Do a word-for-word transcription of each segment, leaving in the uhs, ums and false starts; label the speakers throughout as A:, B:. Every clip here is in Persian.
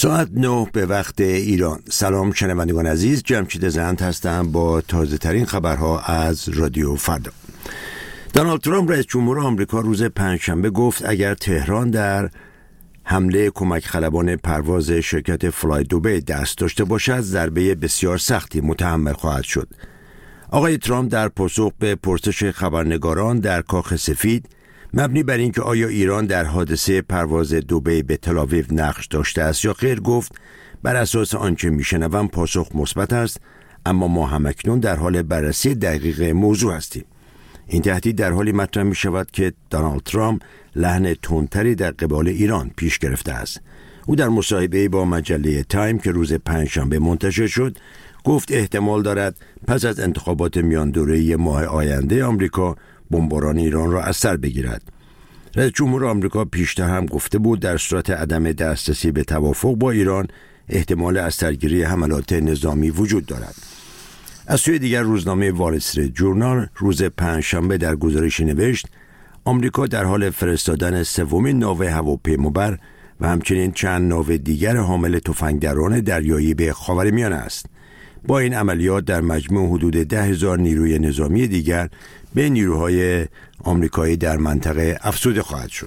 A: ساعت نه به وقت ایران. سلام شنوندگان عزیز، جمشید زند هستم با تازه ترین خبرها از رادیو فردا. دونالد ترامپ رئیس جمهور آمریکا روز پنجشنبه گفت اگر تهران در حمله کمک خلبان پرواز شرکت فلای دوبی دست داشته باشد، ضربه بسیار سختی متحمل خواهد شد. آقای ترامپ در پاسخ به پرسش خبرنگاران در کاخ سفید مبنی بر اینکه آیا ایران در حادثه پرواز دوبی به تل‌آویو نقش داشته است یا خیر، گفت بر اساس آنچه میشنوم پاسخ مثبت است، اما ما همکنون در حال بررسی دقیق موضوع هستیم. این تهدید در حالی مطرح می شود که دونالد ترامپ لحن تندتری در قبال ایران پیش گرفته است. او در مصاحبه‌ای با مجله تایم که روز پنجشنبه منتشر شد گفت احتمال دارد پس از انتخابات میان دوره‌ای ماه آینده آمریکا بمباران ایران را از سر بگیرد. رئیس جمهور آمریکا پیشتر هم گفته بود در صورت عدم دسترسی به توافق با ایران احتمال از سرگیری حملات نظامی وجود دارد. از سوی دیگر روزنامه وال استریت جورنال روز پنجشنبه در گزارشی نوشت آمریکا در حال فرستادن سومین ناو هواپیمابر و همچنین چند ناو دیگر حامل تفنگدران دریایی به خاورمیانه است. با این عملیات در مجموع حدود ده هزار نیروی نظامی دیگر به نیروهای آمریکایی در منطقه افزوده خواهد شد.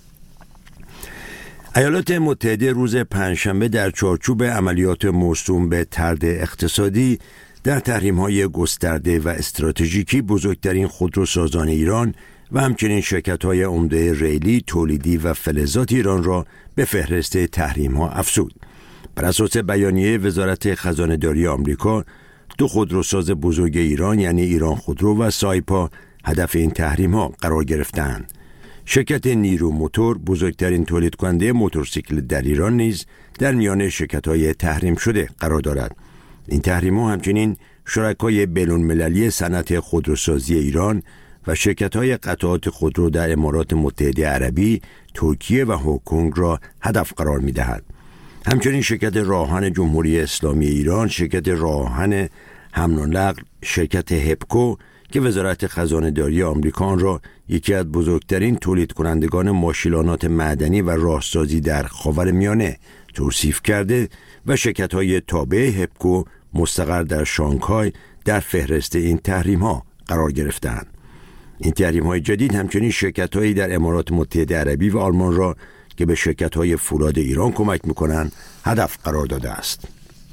A: ایالات متحده روز پنجشنبه در چارچوب عملیات موسوم به طرد اقتصادی در تحریم‌های گسترده و استراتژیکی بزرگترین خودروسازان ایران و همچنین شرکت‌های عمده ریلی، تولیدی و فلزات ایران را به فهرست تحریم‌ها افزود. بر اساس بیانیه وزارت خزانه‌داری آمریکا، دو خودروساز بزرگ ایران یعنی ایران خودرو و سایپا هدف این تحریم‌ها قرار گرفتند. شرکت نیرو موتور، بزرگترین تولید کننده موتورسیکل در ایران، نیز در میان شرکت‌های تحریم شده قرار دارد. این تحریم‌ها همچنین شرکای بین‌المللی صنعت خودروسازی ایران و شرکت‌های قطعات خودرو در امارات متحده عربی، ترکیه و هنگ کنگ را هدف قرار می‌دهد. همچنین شرکت راهن جمهوری اسلامی ایران، شرکت راهن حمل و نقل، شرکت هپکو که وزارت خزانه‌داری آمریکا آن را یکی از بزرگترین تولید کنندگان ماشین‌آلات معدنی و راهسازی در خاورمیانه توصیف کرده و شرکت‌های تابع هپکو مستقر در شانگهای در فهرست این تحریم‌ها قرار گرفتند. این تحریم‌های جدید همچنین شرکت‌هایی در امارات متحده عربی و آلمان را که به شرکت‌های فولاد ایران کمک می‌کنند هدف قرار داده است.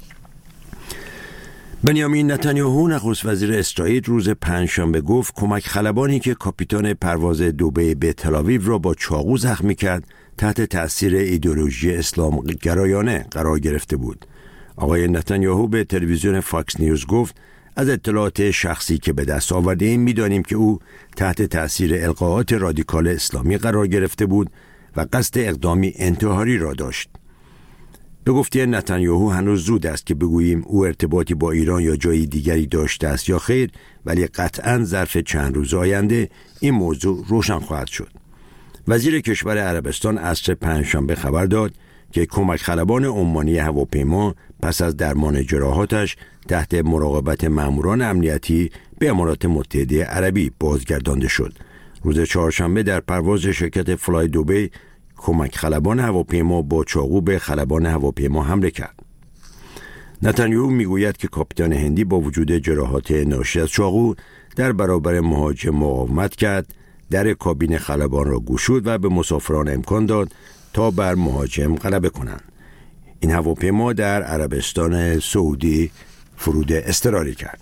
A: بنیامین نتانیاهو نخست وزیر اسرائیل روز پنجشنبه گفت کمک خلبانی که کاپیتان پرواز دوبی به تل‌آویو را با چاقو زخمی کرد تحت تأثیر ایدئولوژی اسلام گرایانه قرار گرفته بود. آقای نتانیاهو به تلویزیون فاکس نیوز گفت از اطلاعات شخصی که به دست آورده‌ایم می‌دانیم که او تحت تأثیر القاءات رادیکال اسلامی قرار گرفته بود و قصد اقدامی انتحاری را داشت. به گفته نتانیاهو هنوز زود است که بگوییم او ارتباطی با ایران یا جای دیگری داشته است یا خیر، ولی قطعاً ظرف چند روز آینده این موضوع روشن خواهد شد. وزیر کشور عربستان عصر پنجشنبه خبر داد که کمک خلبان عمانی هواپیما پس از درمان جراحاتش تحت مراقبت ماموران امنیتی به امارات متحده عربی بازگردانده شد. روز چهارشنبه در پرواز شرکت فلای دوبی کمک خلبان هواپیما با چاقو به خلبان هواپیما حمله کرد. نتانیاهو میگوید که کاپیتان هندی با وجود جراحات ناشی از چاقو در برابر مهاجم مقاومت کرد، در کابین خلبان را گشود و به مسافران امکان داد تا بر مهاجم غلبه کنند. این هواپیما در عربستان سعودی فرود اضطراری کرد.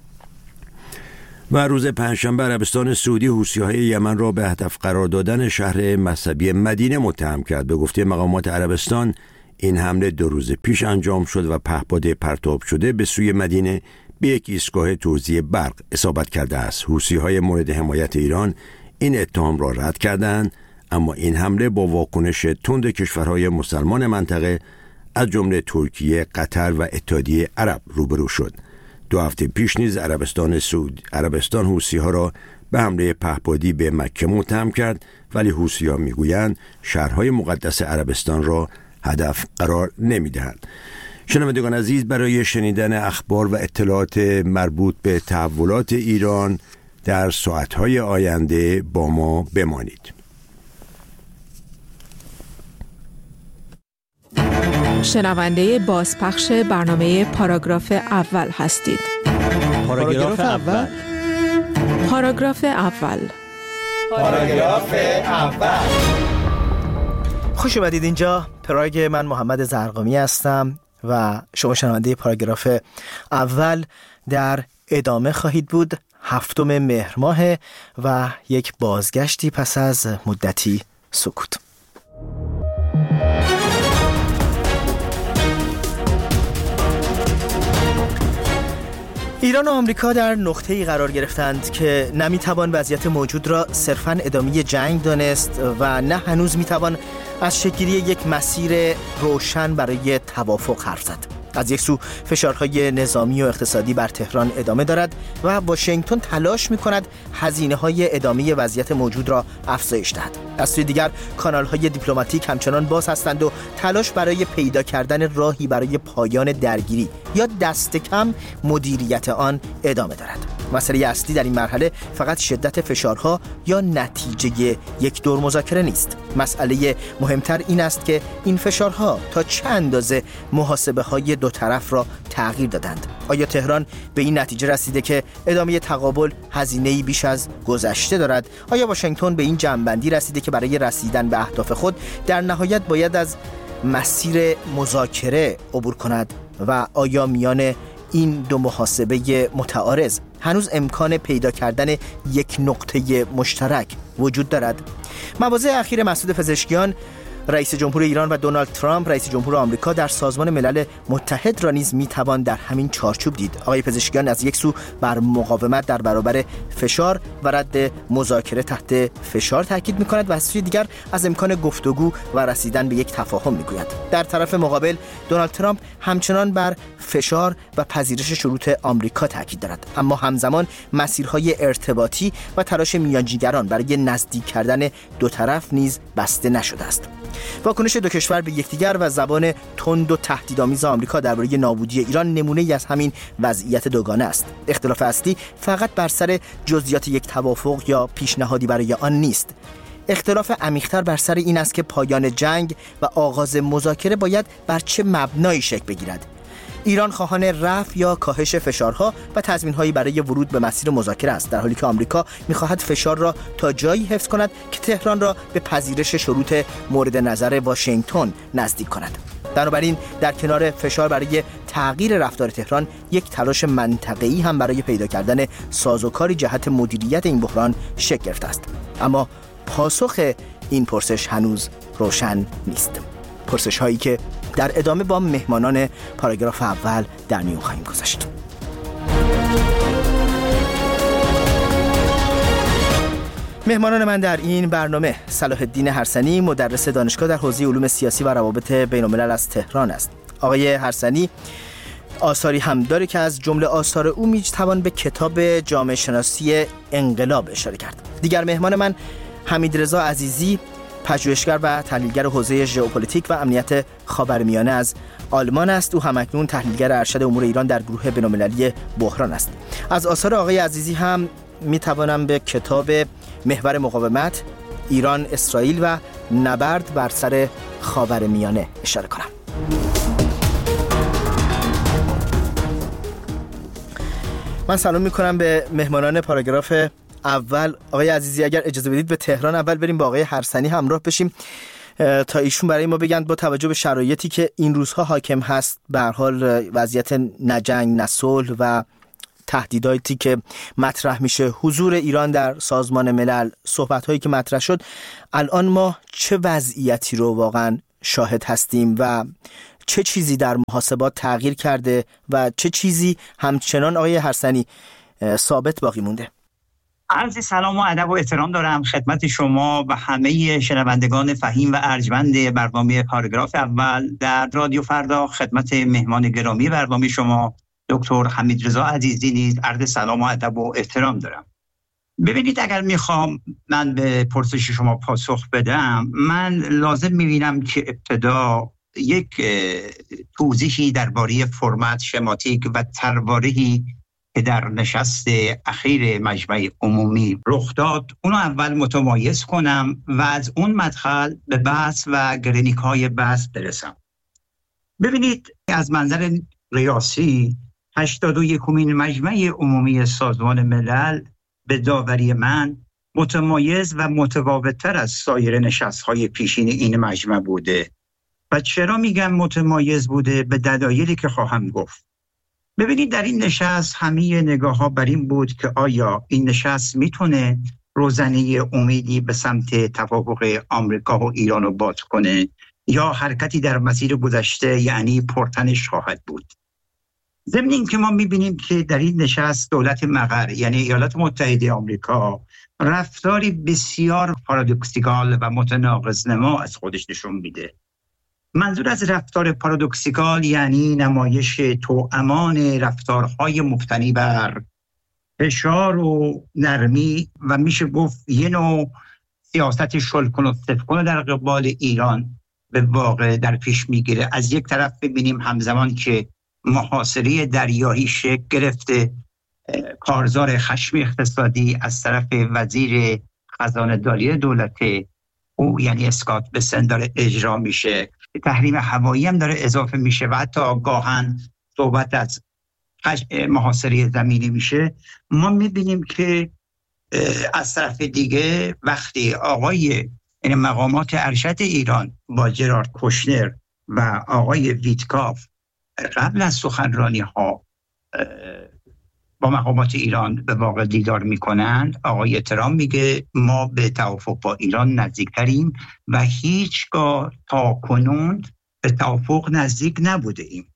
A: و روز پنجشنبه عربستان سعودی حوثی‌های یمن را به هدف قرار دادن شهر مذهبی مدینه متهم کرد. به گفته مقامات عربستان این حمله دو روز پیش انجام شد و پهپاد پرتاب شده به سوی مدینه به یک ایستگاه توزیع برق اصابت کرده است. حوثی‌های مورد حمایت ایران این اتهام را رد کردند، اما این حمله با واکنش تند کشورهای مسلمان منطقه از جمله ترکیه، قطر و اتحادیه عرب روبرو شد. دو هفته پیش نیز عربستان سعود عربستان حوثی‌ها را به حمله پهپادی به مکه متهم کرد، ولی حوثی‌ها میگویند شهرهای مقدس عربستان را هدف قرار نمیدهند. شنوندگان عزیز، برای شنیدن اخبار و اطلاعات مربوط به تحولات ایران در ساعت‌های آینده با ما بمانید.
B: شنونده بازپخش برنامه پاراگراف اول هستید.
C: پاراگراف اول
B: پاراگراف اول
C: پاراگراف اول
D: خوش اومدید اینجا. پراگ، من محمد زرقامی هستم و شما شنونده پاراگراف اول. در ادامه خواهید بود. هفتم مهر ماه و یک بازگشتی پس از مدتی سکوت. ایران و آمریکا در نقطه‌ای قرار گرفتند که نمیتوان وضعیت موجود را صرفاً ادامه جنگ دانست و نه هنوز میتوان از شکلی یک مسیر روشن برای توافق حرف زد. از یک سو فشارهای نظامی و اقتصادی بر تهران ادامه دارد و واشنگتن تلاش می‌کند هزینه‌های ادامه وضعیت موجود را افزایش دهد. از سوی دیگر کانال‌های دیپلماتیک همچنان باز هستند و تلاش برای پیدا کردن راهی برای پایان درگیری یا دست کم مدیریت آن ادامه دارد. مسئله اصلی در این مرحله فقط شدت فشارها یا نتیجه یک دور مذاکره نیست. مسئله مهمتر این است که این فشارها تا چه اندازه محاسبه‌های دو طرف را تغییر دادند. آیا تهران به این نتیجه رسیده که ادامه تقابل هزینه‌ای بیش از گذشته دارد؟ آیا واشنگتن به این جمع‌بندی رسیده که برای رسیدن به اهداف خود در نهایت باید از مسیر مذاکره عبور کند؟ و آیا میان این دو محاسبه متعارض هنوز امکان پیدا کردن یک نقطه مشترک وجود دارد؟ مواضع اخیر مسعود پزشکیان رئیس جمهور ایران و دونالد ترامپ رئیس جمهور آمریکا در سازمان ملل متحد را نیز میتوان در همین چارچوب دید. آقای پزشکیان از یک سو بر مقاومت در برابر فشار و رد مذاکره تحت فشار تاکید میکند و از سوی دیگر از امکان گفتگو و رسیدن به یک تفاهم میگوید. در طرف مقابل دونالد ترامپ همچنان بر فشار و پذیرش شروط آمریکا تاکید دارد، اما همزمان مسیرهای ارتباطی و تلاش میانجیگران برای نزدیک کردن دو طرف نیز بسته نشده است. واکنش دو کشور به یکدیگر و زبان تند و تهدیدآمیز آمریکا درباره نابودی ایران نمونه‌ای از همین وضعیت دوگانه است. اختلاف اصلی فقط بر سر جزئیات یک توافق یا پیشنهادی برای آن نیست. اختلاف عمیق‌تر بر سر این است که پایان جنگ و آغاز مذاکره باید بر چه مبنایی شکل بگیرد. ایران خواهان رفع یا کاهش فشارها و تضمین‌هایی برای ورود به مسیر مذاکره است، در حالی که آمریکا می‌خواهد فشار را تا جایی حفظ کند که تهران را به پذیرش شروط مورد نظر واشنگتن نزدیک کند. بنابراین در کنار فشار برای تغییر رفتار تهران، یک تلاش منطقه‌ای هم برای پیدا کردن سازوکاری جهت مدیریت این بحران شکل گرفته است. اما پاسخ این پرسش هنوز روشن نیست. پرسش هایی که در ادامه با مهمانان پاراگراف اول در میون خواهیم گذاشت. مهمانان من در این برنامه: صلاح الدین هرسنی، مدرس دانشگاه در حوزه علوم سیاسی و روابط بین الملل از تهران است. آقای هرسنی آثاری هم داره که از جمله آثار او میتوان به کتاب جامعه شناسی انقلاب اشاره کرد. دیگر مهمان من حمیدرضا عزیزی، پژوهشگر و تحلیلگر حوزه ژئوپلیتیک و امنیت خاورمیانه از آلمان است. او همکنون تحلیلگر ارشد امور ایران در گروه بین‌المللی بحران است. از آثار آقای عزیزی هم میتوانم به کتاب محور مقاومت، ایران، اسرائیل و نبرد بر سر خاورمیانه اشاره کنم. من سلام میکنم به مهمانان پاراگراف اول. آقای عزیزی اگر اجازه بدید به تهران اول بریم با آقای هرسنی همراه بشیم تا ایشون برای ما بگن با توجه به شرایطی که این روزها حاکم هست، به هر حال وضعیت نه جنگ نه صلح و تهدیداتی که مطرح میشه، حضور ایران در سازمان ملل، صحبت‌هایی که مطرح شد، الان ما چه وضعیتی رو واقعا شاهد هستیم و چه چیزی در محاسبات تغییر کرده و چه چیزی همچنان آقای هرسنی ثابت باقی مونده؟
E: عرض سلام و ادب و احترام دارم خدمت شما و همه شنوندگان فهیم و ارجمند برنامه پاراگراف اول در رادیو فردا. خدمت مهمان گرامی برنامه شما دکتر حمیدرضا عزیزی نیز عرض سلام و ادب و احترام دارم. ببینید، اگر میخوام من به پرسش شما پاسخ بدم، من لازم میبینم که ابتدا یک توضیحی درباره فرمت، شماتیک و تروارهی که در نشست اخیر مجمع عمومی رخ داد اونو اول متمایز کنم و از اون مدخل به بحث و گرینیکای بحث برسم. ببینید از منظر ریاسی هشتاد و یکمین مجمع عمومی سازمان ملل به داوری من متمایز و متفاوت‌تر از سایر نشست‌های پیشین این مجمع بوده. و چرا میگم متمایز بوده؟ به دلایلی که خواهم گفت. ببینید در این نشست همه نگاه‌ها بر این بود که آیا این نشست میتونه روزنه امیدی به سمت توافق آمریکا و ایران رو باز کنه یا حرکتی در مسیر گذشته یعنی پرتنش خواهد بود. ضمن این که ما میبینیم که در این نشست دولت مقر یعنی ایالات متحده آمریکا رفتاری بسیار پارادوکسیکال و متناقض نما از خودش نشون میده. منظور از رفتار پارادوکسیکال یعنی نمایش توامان رفتارهای مبتنی بر فشار و نرمی و میشه گفت یه نوع سیاست شلکن و سفکن در قبال ایران به واقع در پیش میگیره. از یک طرف ببینیم همزمان که محاصره دریایی شکل گرفته، کارزار خشم اقتصادی از طرف وزیر خزانه داری دولت او یعنی اسکات بسن داره اجرا میشه، تحریم هوایی هم داره اضافه میشه و حتی گاهن صحبت از محاصره زمینی میشه. ما میبینیم که از طرف دیگه وقتی آقای این مقامات ارشد ایران با جرارد کوشنر و آقای ویتکاف قبل از سخنرانی ها با مقامات ایران به واقع دیدار میکنند، آقای ترامپ میگه ما به توافق با ایران نزدیکتریم و هیچگاه تا کنون به توافق نزدیک نبوده ایم.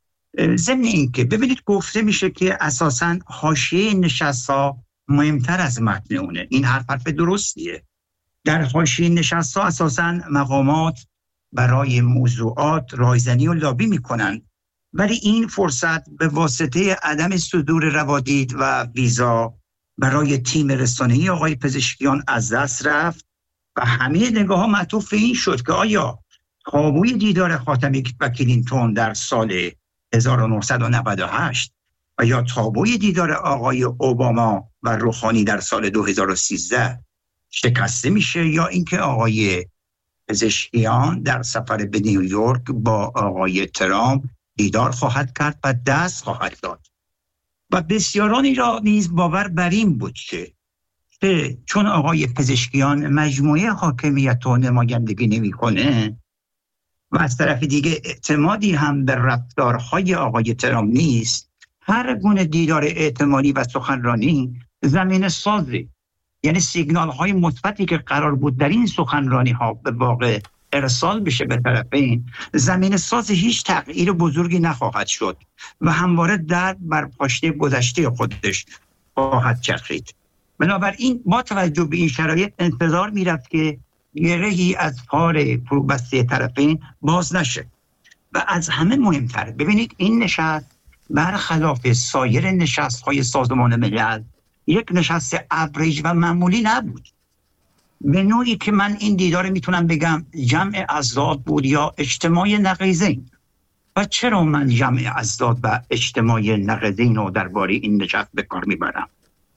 E: ضمن این که ببینید گفته میشه که اساساً حاشیه نشست‌ها مهمتر از متن اونه. این حرف حرف درستیه. در حاشیه نشست‌ها اساساً مقامات برای موضوعات رایزنی و لابی میکنن، ولی این فرصت به واسطه عدم صدور روادید و ویزا برای تیم رسانه‌ای آقای پزشکیان از دست رفت و همه نگاه ها معطوف این شد که آیا تابوی دیدار خاتمی و کلینتون در سال هزار و نهصد و نود و هشت و یا تابوی دیدار آقای اوباما و روحانی در سال دو هزار و سیزده شکسته میشه یا اینکه آقای پزشکیان در سفر به نیویورک با آقای ترامپ دیدار خواهد کرد و دست خواهد داد. و بسیارانی را نیز باور بر این بود که چون آقای پزشکیان مجموعه حاکمیت و نمایندگی نمی‌کنه و از طرف دیگه اعتمادی هم به رفتارهای آقای ترامپ نیست، هر گونه دیدار اعتمادی و سخنرانی زمین سازی، یعنی سیگنال های مثبتی که قرار بود در این سخنرانی ها به واقع ارسال بشه به طرفین، زمین ساز هیچ تغییر بزرگی نخواهد شد و همواره درد بر پاشنه گذشته خودش خواهد چرخید. بنابراین با توجه به این شرایط انتظار میرفت که گرهی از پار فروبسته طرفین باز نشه. و از همه مهمتر ببینید این نشست برخلاف سایر نشست‌های سازمان ملل یک نشست ابریج و معمولی نبود. به نوعی که من این دیدار میتونم بگم جمع ازداد بود یا اجتماع نقیضین. و چرا من جمع ازداد و اجتماع نقیضین رو درباره این نشست به کار میبرم؟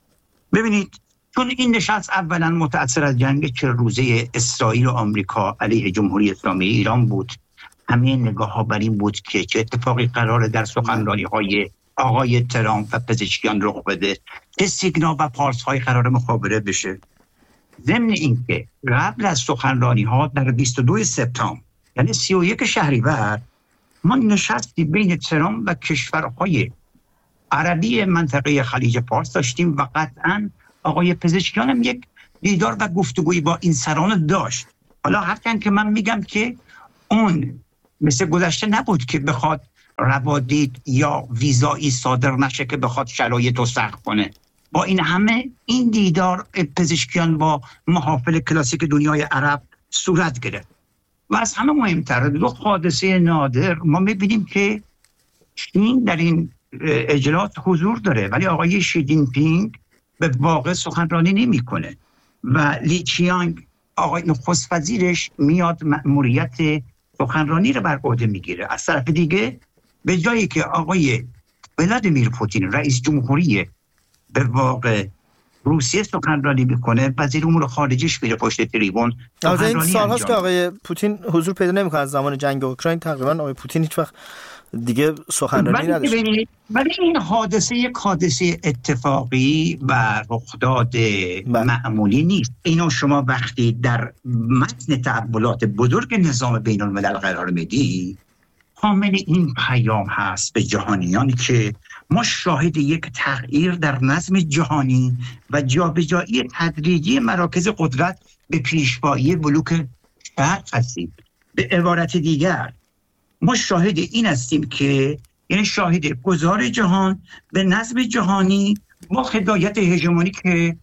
E: ببینید چون این نشست اولا متأثر از جنگ چهل روزه اسرائیل و آمریکا علیه جمهوری اسلامی ایران بود، همه نگاه ها بر این بود که چه اتفاقی قراره در سخنرانی های آقای ترامپ و پزشکیان رخ بده، چه سیگنال و پارس های قرار مخابره بشه. ضمن اینکه قبل از سخنرانی ها در بیست و دوم سپتامبر یعنی سی و یک شهریور ما نشستی بین ترامپ و کشورهای عربی منطقه خلیج فارس داشتیم و قطعاً آقای پزشکیان هم یک دیدار و گفتگوی با این سران داشت. حالا هرچند که من میگم که اون مثل گذشته نبود که بخواد روادید یا ویزایی صادر نشه که بخواد شرایط رو سخت کنه. با این همه این دیدار پزشکیان با محافل کلاسیک دنیای عرب صورت گرفت. و از همه مهمتر دو حادثه نادر ما میبینیم که چین در این اجلاس حضور داره ولی آقای شی جین پینگ به واقع سخنرانی نمی کنه و لی چیانگ آقای نخست وزیرش میاد مأموریت سخنرانی رو بر عهده میگیره. از طرف دیگه به جایی که آقای ولادیمیر پوتین رئیس جمهوری به واقع روسیه سخنرانی میکنه، وزیر امور خارجش میره پشت تریبون.
D: از این سال‌هاست که آقای پوتین حضور پیدا نمیکنه. از زمان جنگ اوکراین تقریبا آقای پوتین هیچ وقت دیگه سخنرانی نداشت.
E: ولی این حادثه یک حادثه اتفاقی و رخداد معمولی نیست. اینو شما وقتی در متن تحولات بزرگ نظام بین الملل قرار میدی، حامل این پیام هست به جهانیانی که ما شاهد یک تغییر در نظم جهانی و جابجایی تدریجی مراکز قدرت به پیشوایی بلوک شرق هستیم. به عبارت دیگر ما شاهد این هستیم که یعنی شاهد گذار جهان به نظم جهانی با هدایت هژمونیک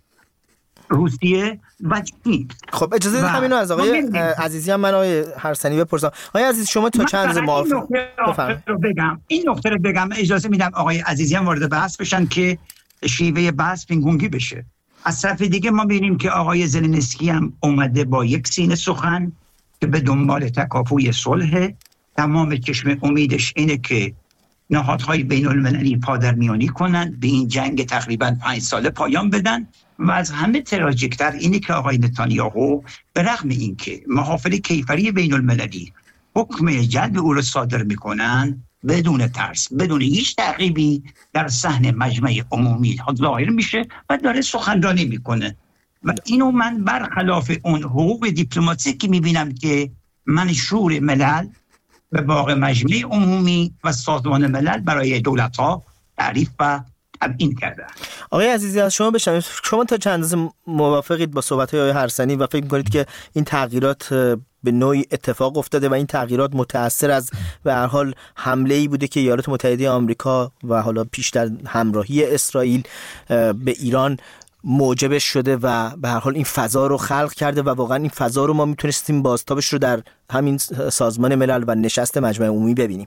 E: روسیه و چین.
D: خب اجازه بدید همینو از آقای عزیزی هم من آقای هرسنی بپرسم. آقای عزیز شما تا چند روز موافق
E: رو بگم این نکته رو بگم اجازه میدم آقای عزیزی هم وارد بحث بشن که شیوه بحث پینگونگی بشه. از طرف دیگه ما ببینیم که آقای زلنسکی هم اومده با یک سینه سخن که به دنبال تکاپوی صلح. تمام چشم امیدش اینه که نهادهای بین المللی پادرمیانی کنن، به این جنگ تقریبا پنج ساله پایان بدن و از همه تراژیکتر اینه که آقای نتانیاهو به رغم اینکه محافل کیفری بین المللی حکم جلب او را صادر میکنن، بدون ترس بدون هیچ تعقیبی در صحن مجمع عمومی ظاهر میشه و داره سخنرانی میکنه. و اینو من برخلاف اون حقوق دیپلماتیکی میبینم که منشور ملل به واقع مجمع عمومی و سازمان ملل برای دولت‌ها تعریف و تبیین کرده.
D: آقای عزیزی از شما بشنویم، شما تا چند اندازه موافقید با صحبت‌های آقای هرسنی و فکر می‌کنید که این تغییرات به نوعی اتفاق افتاده و این تغییرات متأثر از به هر حال حمله‌ای بوده که ایالات متحده آمریکا و حالا پیشتر همراهی اسرائیل به ایران موجبش شده و به هر حال این فضا رو خلق کرده و واقعا این فضا رو ما میتونستیم بازتابش رو در همین سازمان ملل و نشست مجمع عمومی ببینیم.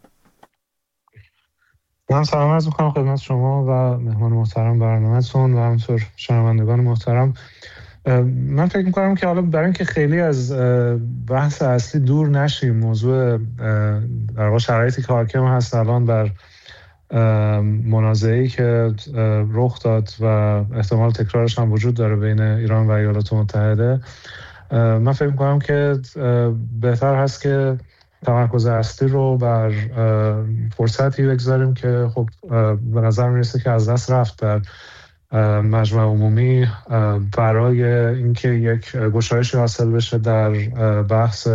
F: من سلام عرض می‌کنم خدمت شما و مهمان محترم برنامه‌تون و همینطور شنوندگان محترم. من فکر می‌کنم که حالا برای اینکه خیلی از بحث اصلی دور نشیم، موضوع در واقع شرایطی که حاکم هست الان بر منازعه‌ای که رخ داد و احتمال تکرارش هم وجود داره بین ایران و ایالات متحده، من فکر می‌کنم که بهتر هست که تمرکز اصلی رو بر فرصتی بگذاریم که خب به نظر میرسه که از دست رفت در مجمع عمومی برای اینکه یک گشایشی حاصل بشه در بحث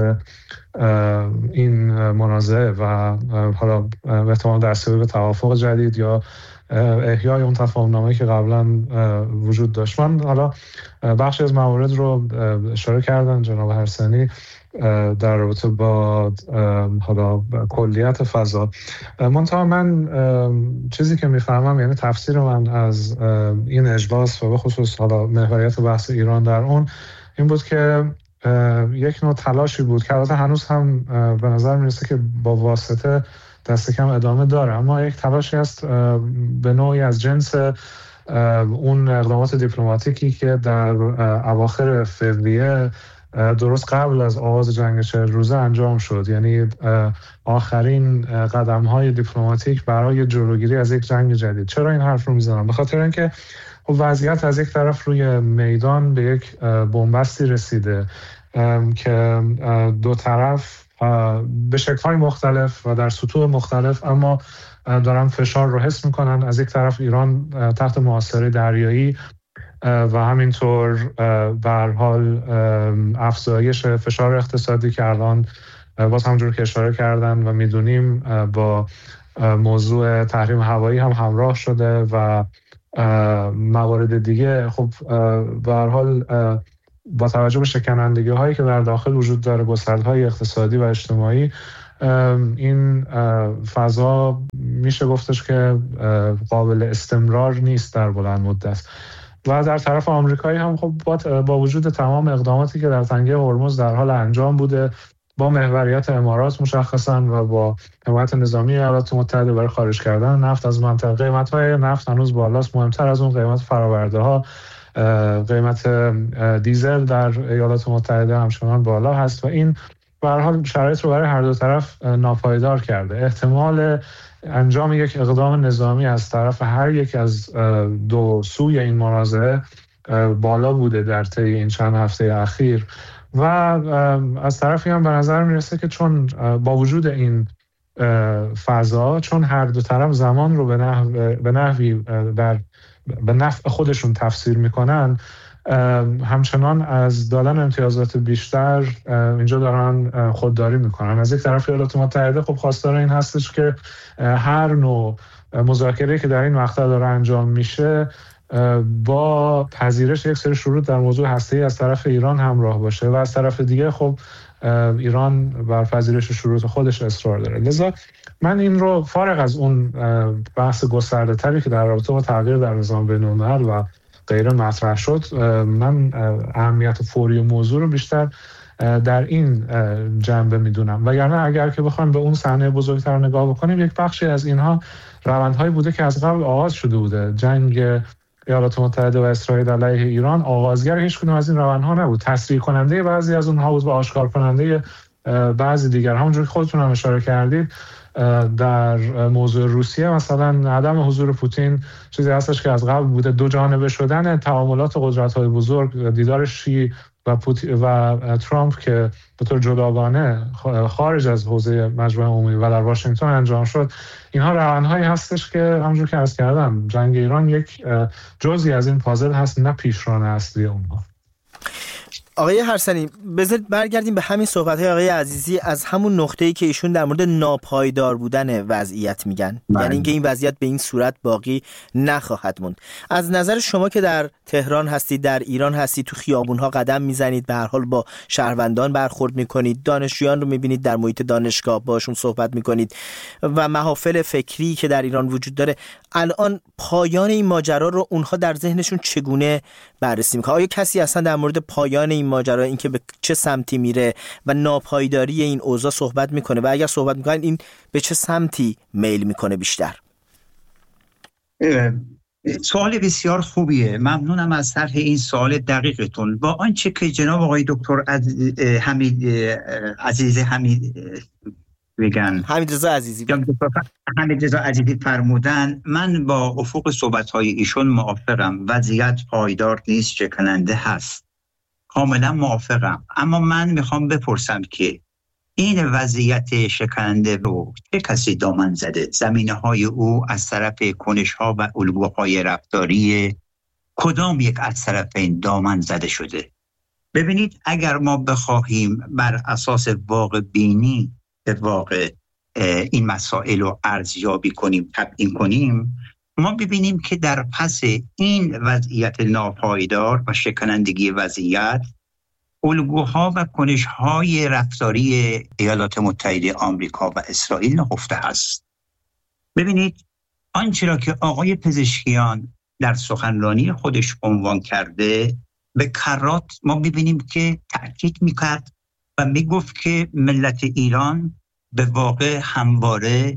F: این منازعه و حالا احتمال دستیابی به توافق جدید یا احیای اون تفاهم‌نامه‌ای که قبلا وجود داشت. من حالا بخشی از موارد رو اشاره کردن جناب هرسنی در رابطه با حالا کلیت فضا. منتها من چیزی که میفهمم، یعنی تفسیر من از این اجلاس و به خصوص حالا محوریت بحث ایران در اون این بود که یک نوع تلاشی بود که البته هنوز هم به نظر میرسه که با واسطه دست کم ادامه داره، اما یک تلاشی است به نوعی از جنس اون اقدامات دیپلماتیکی که در اواخر فوریه درست قبل از آغاز جنگ چهل روزه انجام شد، یعنی آخرین قدم‌های دیپلماتیک برای جلوگیری از یک جنگ جدید. چرا این حرف رو میزنم؟ به خاطر اینکه خب وضعیت از یک طرف روی میدان به یک بنبستی رسیده که دو طرف به شکل‌های مختلف و در سطوح مختلف اما دارن فشار رو حس میکنن. از یک طرف ایران تحت محاصره دریایی و همینطور به هر حال افزایش فشار اقتصادی که الان باز همونجور که اشاره کردن و میدونیم با موضوع تحریم هوایی هم همراه شده و موارد دیگه. خب به هر حال با توجه به شکنندگی هایی که در داخل وجود داره، گسل‌های اقتصادی و اجتماعی، این فضا میشه گفتش که قابل استمرار نیست در بلند مدت. و در طرف آمریکایی هم خب با وجود تمام اقداماتی که در تنگه هرمز در حال انجام بوده، با محوریت امارات مشخصا و با حمایت نظامی ایالات متحده برای خارج کردن نفت از منطقه، قیمت‌های نفت هنوز بالاست. مهمتر از اون قیمت فرآورده‌ها، قیمت دیزل در ایالات متحده همچنان بالا هست و این به هر حال شرایط رو برای هر دو طرف ناپایدار کرده. احتمال انجام یک اقدام نظامی از طرف هر یک از دو سوی این منازعه بالا بوده در طی این چند هفته اخیر و از طرفی هم به نظر میرسه که چون با وجود این فضا، چون هر دو طرف زمان رو به نحو به نحوی در به نفع خودشون تفسیر میکنن، همچنان از دادن امتیازات بیشتر اینجا دارن خودداری میکنن. از یک طرف ایالات متحده خب خواستار این هستش که هر نوع مذاکره که در این مقطع داره انجام میشه با پذیرش یک سری شروط در موضوع هسته‌ای از طرف ایران همراه باشه و از طرف دیگه خب ایران بر پذیرش شروط خودش اصرار داره. لذا من این رو فارغ از اون بحث گسترده تری که در رابطه با تغییر در نظام بین‌الملل و غیره مطرح شد، من اهمیت فوری موضوع رو بیشتر در این جنبه میدونم. وگرنه اگر که بخوایم به اون صحنه بزرگتر نگاه بکنیم، یک بخشی از اینها روندهایی بوده که از قبل آغاز شده بوده. جنگ ایالات متحده و اسرائیل علیه ایران آغازگر هیچ کدوم از این روندها نبود، تسریع کننده بعضی از اونها بود و آشکار کننده بعضی دیگر. همونجوری که خودتون هم اشاره کردید در موضوع روسیه مثلا عدم حضور پوتین چیزی هستش که از قبل بوده. دو جانبه شدن تعاملات قدرت‌های بزرگ، دیدار شی و و ترامپ که به طور جداگانه خارج از حوزه مجمع عمومی و در واشنگتن انجام شد، اینها روندهایی هستش که همونجور که عرض کردم جنگ ایران یک جزئی از این پازل هست، نه پیشران اصلی اونها.
D: آقای هرسنی، بذارید برگردیم به همین صحبت‌های آقای عزیزی از همون نقطه‌ای که ایشون در مورد ناپایدار بودن وضعیت میگن، یعنی اینکه این وضعیت به این صورت باقی نخواهد موند. از نظر شما که در تهران هستید، در ایران هستید، تو خیابون‌ها قدم میزنید، به هر حال با شهروندان برخورد میکنید، دانشجویان رو میبینید در محیط دانشگاه باشون صحبت میکنید و محافل فکری که در ایران وجود داره، الان پایان این ماجرا رو اونها در ذهنشون چگونه بررسی میکنه؟ آیا کسی اصلا در مورد پایان این ماجرا، اینکه به چه سمتی میره و ناپایداری این اوضاع صحبت میکنه و اگر صحبت میکنن این به چه سمتی میل میکنه بیشتر؟
E: سوال بسیار خوبیه، ممنونم از طرح این سوال دقیقتون. با آنچه که جناب آقای دکتر حمید عزیز حمید بگن
D: حمید رضا عزیزی
E: حمید رضا عزیزی فرمودن، من با افق صحبت‌های ایشون موافقم. وضعیت پایدار نیست، شکننده هست، کاملا موافقم. اما من میخوام بپرسم که این وضعیت شکننده رو چه کسی دامن زده؟ زمینه های او از طرف کنش ها و الگوهای رفتاری کدام یک از طرف این دامن زده شده؟ ببینید، اگر ما بخواهیم بر اساس واقع بینی به واقع این مسائل رو ارزیابی کنیم، تبیین کنیم، ما ببینیم که در پس این وضعیت ناپایدار و شکنندگی وضعیت الگوها و کنش‌های رفتاری ایالات متحده آمریکا و اسرائیل نهفته است. ببینید، آنچه را که آقای پزشکیان در سخنرانی خودش عنوان کرده به کرات ما ببینیم که تأکید میکرد و میگفت که ملت ایران به واقع همواره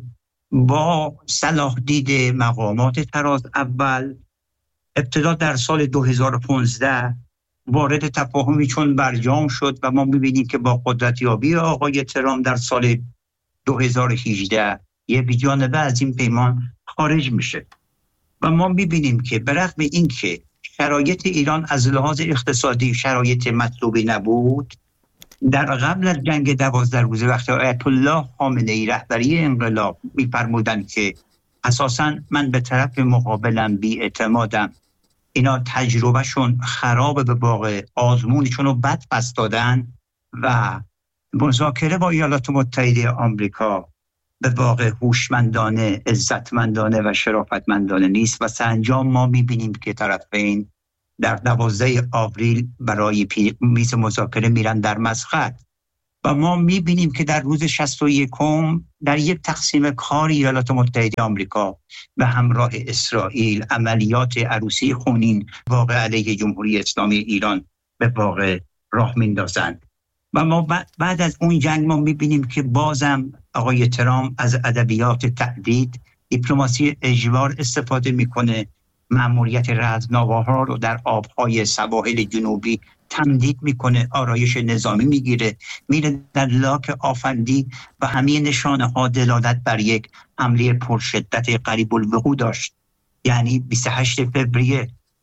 E: با صلاح دید مقامات تراز اول ابتدا در سال دو هزار و پانزده وارد تفاهمی چون برجام شد و ما می‌بینیم که با قدرتیابی آقای ترامپ در سال دو هزار و هجده یه بیجانبه از این پیمان خارج میشه و ما می‌بینیم که برغم این که شرایط ایران از لحاظ اقتصادی شرایط مطلوبی نبود، در قبل از جنگ دوازده روزه وقتی آیت الله خامنه‌ای رهبری انقلاب می‌فرمودند که اساساً من به طرف مقابلم بی‌اعتمادم، اینا تجربهشون خرابه، به واقع آزمونشون رو بد پس دادن و مذاکره با ایالات متحده آمریکا به واقع هوشمندانه، عزتمندانه و شرافتمندانه نیست و سرانجام ما میبینیم که طرفین در دوازده آوریل برای میز مذاکره میرن در مسقط و ما میبینیم که در روز شصت و یکم در یک تقسیم کار ایالات متحده آمریکا به همراه اسرائیل عملیات عروسی خونین واقع علیه جمهوری اسلامی ایران به واقع راه میندازند و ما بعد از اون جنگ ما میبینیم که بازم آقای ترامپ از ادبیات تهدید، دیپلماسی اجبار استفاده میکنه، مأموریت رزمناورها رو در آبهای سواحل جنوبی تمدید میکنه، آرایش نظامی میگیره، میره در لاک آفندی و همه نشانه ها دلالت بر یک حمله پرشدت قریب الوقوع داشت. یعنی بیست و هشتم فوریه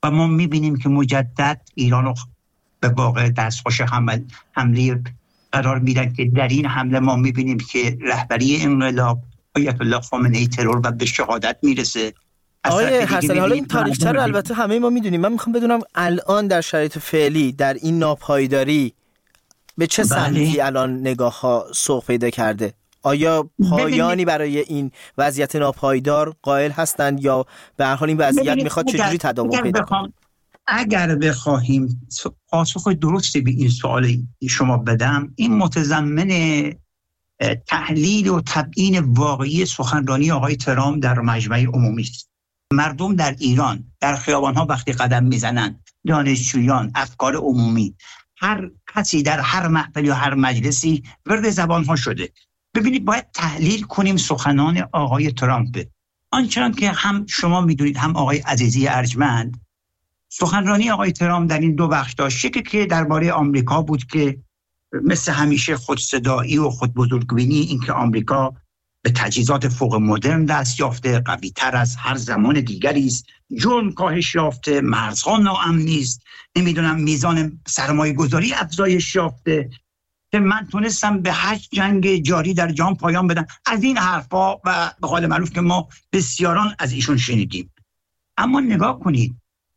E: و ما میبینیم که مجدد ایران رو به واقع دستخوش حمل حمله قرار میدن که در این حمله ما میبینیم که رهبری انقلاب آیت الله خامنه‌ای ترور و به شهادت میرسه.
D: آقای حسنی، حالا این تاریخچه رو البته همه ما میدونیم، من میخوام بدونم الان در شرایط فعلی در این ناپایداری به چه سمتی بله. الان نگاه ها سوق پیدا کرده؟ آیا پایانی برای این وضعیت ناپایدار قائل هستند یا به هر حال این وضعیت میخواد چجوری تداوم پیدا کنه؟
E: اگر بخواهیم پاسخ درستی به این سوال شما بدم، این متضمن تحلیل و تبیین واقعی سخنرانی آقای ترامپ در مجمع عمومی است. مردم در ایران در خیابان‌ها وقتی قدم میزنند، دانشجویان، افکار عمومی، هر کسی در هر محفل یا هر مجلسی ورد زبان‌ها شده. ببینید باید تحلیل کنیم سخنان آقای ترامپ. آنچنان که هم شما میدونید هم آقای عزیزی ارجمند، سخنرانی آقای ترامپ در این دو بخش داشت. یکی که درباره آمریکا بود که مثل همیشه خودصدایی و خودبزرگبینی، اینکه آمریکا به تجهیزات فوق مدرن دست یافته، قوی تر از هر زمان دیگری است، جرم کاهش یافته، مرزها ناامن نیست، نمیدونم میزان سرمایه گذاری افزایش یافته که من تونستم به هشت جنگ جاری در جهان پایان بدم. از این حرفا و به قول معروف که ما بسیاران از ایشون شنیدیم. اما نگاه کنید،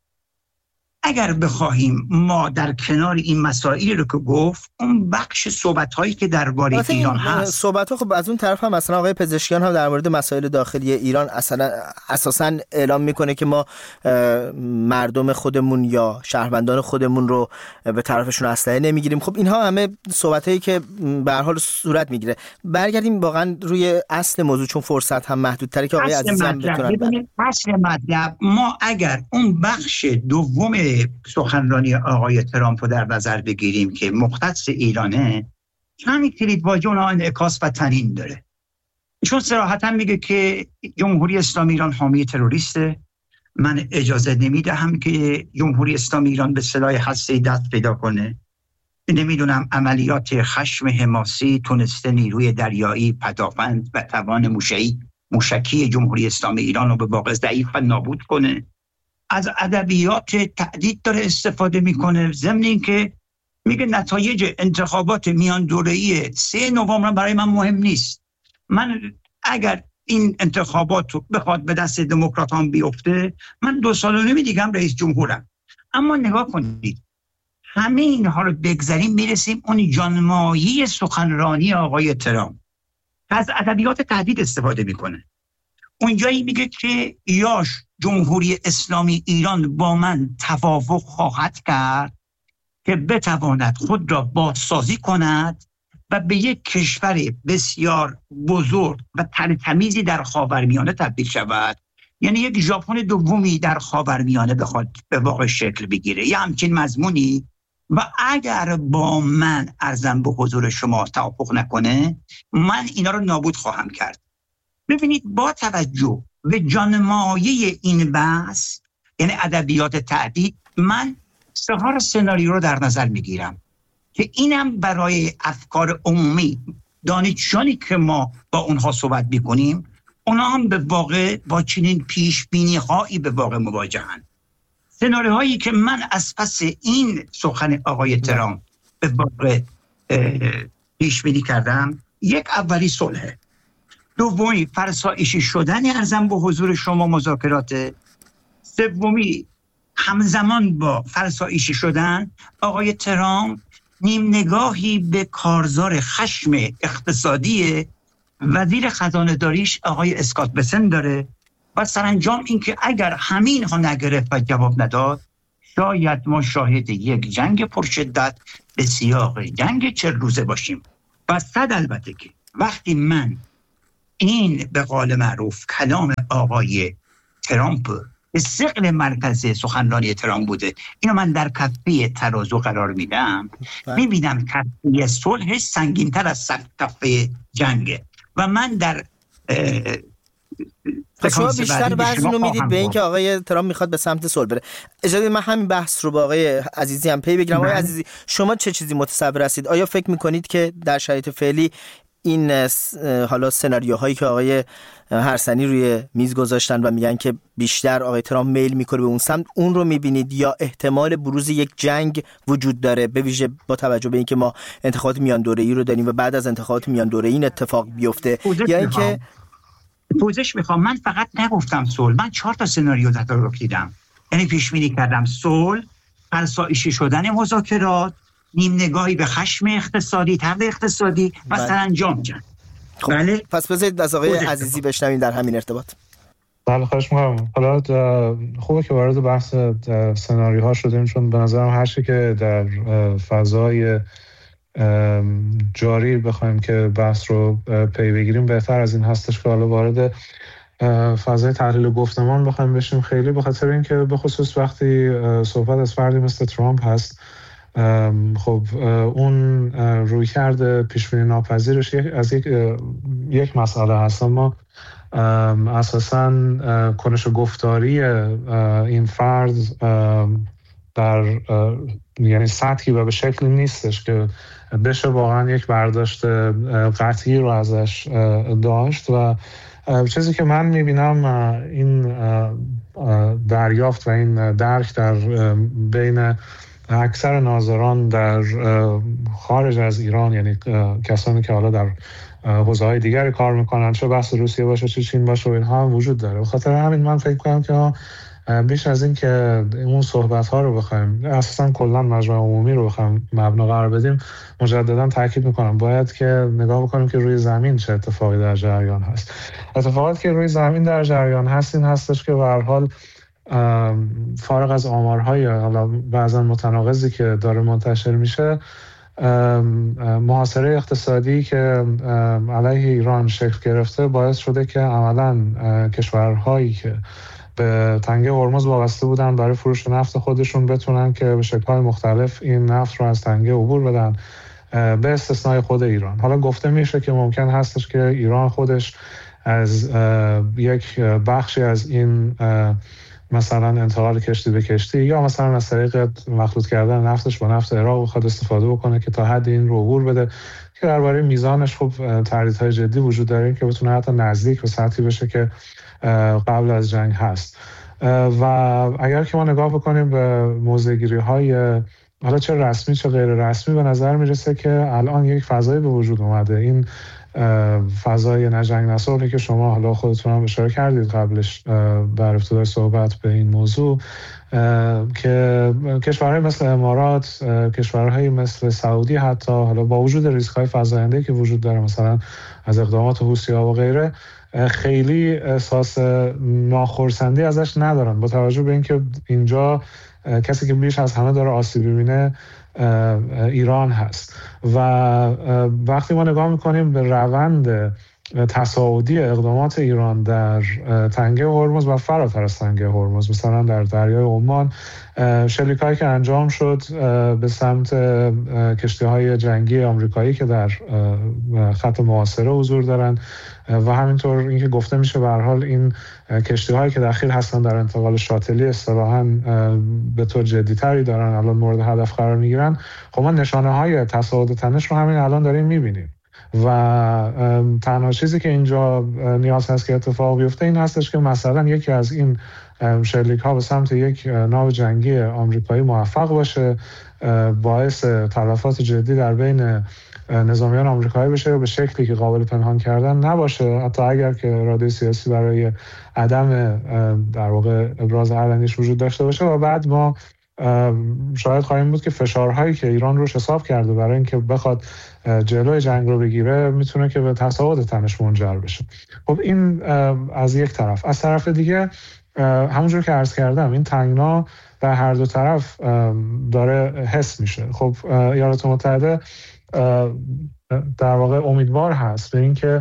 E: اگر بخواهیم ما در کنار این مسائلی رو که گفت، اون بخش صحبت‌هایی که درباره ایران هست،
D: صحبت‌ها خب از اون طرف هم مثلا آقای پزشکیان هم در مورد مسائل داخلی ایران اصلا اساساً اعلام میکنه که ما مردم خودمون یا شهروندان خودمون رو به طرفشون اسلحه نمیگیریم. خب اینها همه صحبتایی که به هر حال صورت میگیره. برگردیم واقعا روی اصل موضوع، چون فرصت هم محدودتره که آقای عزیز هم بتونن.
E: اصل مطلب، ما اگر اون بخش دوم سخنرانی آقای ترامپ رو در نظر بگیریم که مختص ایرانه، چند کلیدواژه اونها انعکاس و تنین داره. چون صراحتا میگه که جمهوری اسلامی ایران حامی تروریسته، من اجازه نمیدهم که جمهوری اسلامی ایران به سلاح هسته‌ای دست پیدا کنه، نمیدونم عملیات خشم حماسی تونسته نیروی دریایی، پدافند و توان موشکی موشکی جمهوری اسلامی ایران رو به واقع ضعیف و نابود کنه، از ادبیات تهدید داره استفاده میکنه، ضمن اینکه میگه نتایج انتخابات میان دوره‌ای سه نوامبر برای من مهم نیست. من اگر این انتخابات رو بخواد به دست دموکراتان بیفته، من دو سال و نیم دیگه هم رئیس جمهورم. اما نگاه کنید، همه اینها رو بگذاریم میرسیم اون جانمایی سخنرانی آقای ترامپ از ادبیات تهدید استفاده میکنه. اونجایی میگه که یاش جمهوری اسلامی ایران با من توافق خواهد کرد که بتواند خود را بازسازی کند و به یک کشور بسیار بزرگ و ترتمیزی در خاورمیانه تبدیل شود، یعنی یک ژاپن دومی در خاورمیانه بخواد به واقع شکل بگیره، یه همچین مضمونی. و اگر با من عرضم به حضور شما توافق نکنه، من اینا رو نابود خواهم کرد. ببینید با توجه به جانمایه این بحث، یعنی ادبیات تهدید، من چهار سناریو رو در نظر میگیرم که اینم برای افکار عمومی دانشجویانی که ما با اونها صحبت میکنیم، اونا هم به واقع با چنین پیش بینی هایی به واقع مواجهن. سناریوهایی که من از پس این سخن آقای ترامپ به واقع پیش بینی کردم، یک اولی صلحه، دومی فرسایشی شدن ارزم به حضور شما مذاکرات، سومی همزمان با فرسایشی شدن آقای ترامپ نیم نگاهی به کارزار خشم اقتصادی وزیر خزانه داریش آقای اسکات بسن داره و سرانجام اینکه اگر همین ها نگرفت و جواب نداد، شاید ما شاهد یک جنگ پرشدت به سیاق جنگ چل روزه باشیم. و صد البته که وقتی من این به قول معروف کلام آقای ترامپ به ثقل مرکز سخنرانی ترامپ بوده، اینو من در کفه ترازو قرار میدم، میبینم کفه صلح سنگین‌تر از کفه جنگه و من در
D: شما بیشتر وزن رو میدید به این که آقای ترامپ میخواد به سمت صلح بره. اجازه من همین بحث رو با آقای عزیزی هم پی بگیرم. آقای عزیزی، شما چه چیزی متصور هستید؟ آیا فکر میکنید که در شرایط فعلی این حالا سناریوهایی که آقای هرسنی روی میز گذاشتن و میگن که بیشتر آقای ترامپ میل میکنه به اون سمت، اون رو میبینید یا احتمال بروز یک جنگ وجود داره، به ویژه با توجه به اینکه ما انتخابات میان دوره‌ای رو داریم و بعد از انتخابات میان دوره‌ای این اتفاق بیفته؟ یا اینکه
E: پوزش میخوام، من فقط نگفتم صلح، من چهار تا سناریو رو دیدم، یعنی پیش بینی کردم صلح، فرسایشی شدن مذاکرات، نیم نگاهی به خشم اقتصادی، طرد اقتصادی و سرانجام جنگ.
D: خب بله. پس بذارید از آقای عزیزی بشنویم در همین ارتباط.
F: بله خواهش می‌کنم. حالا خوبه که وارد بحث سناریوها شدیم، چون به نظرم هر چی که در فضای جاری بخوایم که بحث رو پی بگیریم بهتر از این هستش که حالا وارد فضای تحلیل گفتمان بخوایم بشیم، خیلی به خاطر اینکه به خصوص وقتی صحبت از فردی مثل ترامپ هست، خب اون روی کرده پیشبینی ناپذیرش از یک یک مسئله هست، اما اساساً کنش گفتاری این فرد در یعنی سطحی و به شکلی نیستش که بشه واقعا یک برداشت قطعی رو ازش داشت. و چیزی که من میبینم این دریافت و این درک در بین اکثر ناظران در خارج از ایران، یعنی کسانی که حالا در حوزه‌های دیگری کار میکنن، چه بحث روسیه باشه چه چین باشه، و اینها هم وجود داره. بخاطر همین من فکر کنم که بیش از این که اون صحبت‌ها رو بخوایم اساساً کلاً مجمع عمومی رو بخوایم مبنا قرار بدیم، مجدداً تاکید میکنم باید که نگاه بکنیم که روی زمین چه اتفاقی در جریان هست. اتفاقاتی که روی زمین در جریان هست این هستش که به هر حال فارغ از آمارهای حالا بعضا متناقضی که داره منتشر میشه، محاصره اقتصادی که علیه ایران شکل گرفته باعث شده که عملاً کشورهایی که به تنگه هرمز وابسته بودن برای فروش نفت خودشون بتونن که به شکل‌های مختلف این نفت رو از تنگه عبور بدن، به استثنای خود ایران. حالا گفته میشه که ممکن هستش که ایران خودش از یک بخشی از این مثلا انتقال کشتی به کشتی یا مثلا از طریق مخلوط کردن نفتش با نفت عراق بخواد استفاده بکنه که تا حد این رو عبور بده، که درباره میزانش خب تردیدهای جدی وجود داره که بتونه حتی نزدیک به سطحی بشه که قبل از جنگ هست. و اگر که ما نگاه بکنیم به موضع‌گیری های حالا چه رسمی چه غیر رسمی، به نظر میرسه که الان یک فضایی به وجود اومده، این فضای نجنگ نصلحی که شما حالا خودتون هم اشاره کردید قبلش در ابتدای صحبت به این موضوع، که کشورهای مثل امارات، کشورهای مثل سعودی حتی حالا با وجود ریسک‌های فزاینده‌ای که وجود داره مثلا از اقدامات حوثی‌ها و غیره، خیلی احساس ناخرسندی ازش ندارن، با توجه به اینکه اینجا کسی که بیش از همه داره آسیب می‌بینه ایران هست. و وقتی ما نگاه میکنیم به روند تصاعدی اقدامات ایران در تنگه هرمز و فراتر از تنگه هرمز، مثلا در دریای عمان شلیکایی که انجام شد به سمت کشتی‌های جنگی آمریکایی که در خط محاصره حضور دارن، و همینطور اینکه گفته میشه به هر حال این کشتی‌هایی که دخیل هستن در انتقال شاتلی اصطلاحاً به طور جدی‌تری دارن الان مورد هدف قرار میگیرن. خب ما نشانه‌های تصاعد تنش رو همین الان داریم میبینیم و تنها چیزی که اینجا نیاز هست که اتفاق بیفته این هستش که مثلا یکی از این شلیک‌ها به سمت یک ناو جنگی آمریکایی موفق باشه، باعث تلفات جدی در بین نظامیان آمریکایی بشه و به شکلی که قابل پنهان کردن نباشه، حتی اگر که اراده سیاسی برای عدم در واقع ابراز علنیش وجود داشته باشه، و بعد ما شاید خواهیم بود که فشارهایی که ایران روش حساب کرده برای اینکه بخواد جلوی جنگ رو بگیره میتونه که به تصاعد تنش منجر بشه. خب این از یک طرف. از طرف دیگه همونجور که عرض کردم این تنگنا در هر دو طرف داره حس میشه. خب ایالات متحده در واقع امیدوار هست به اینکه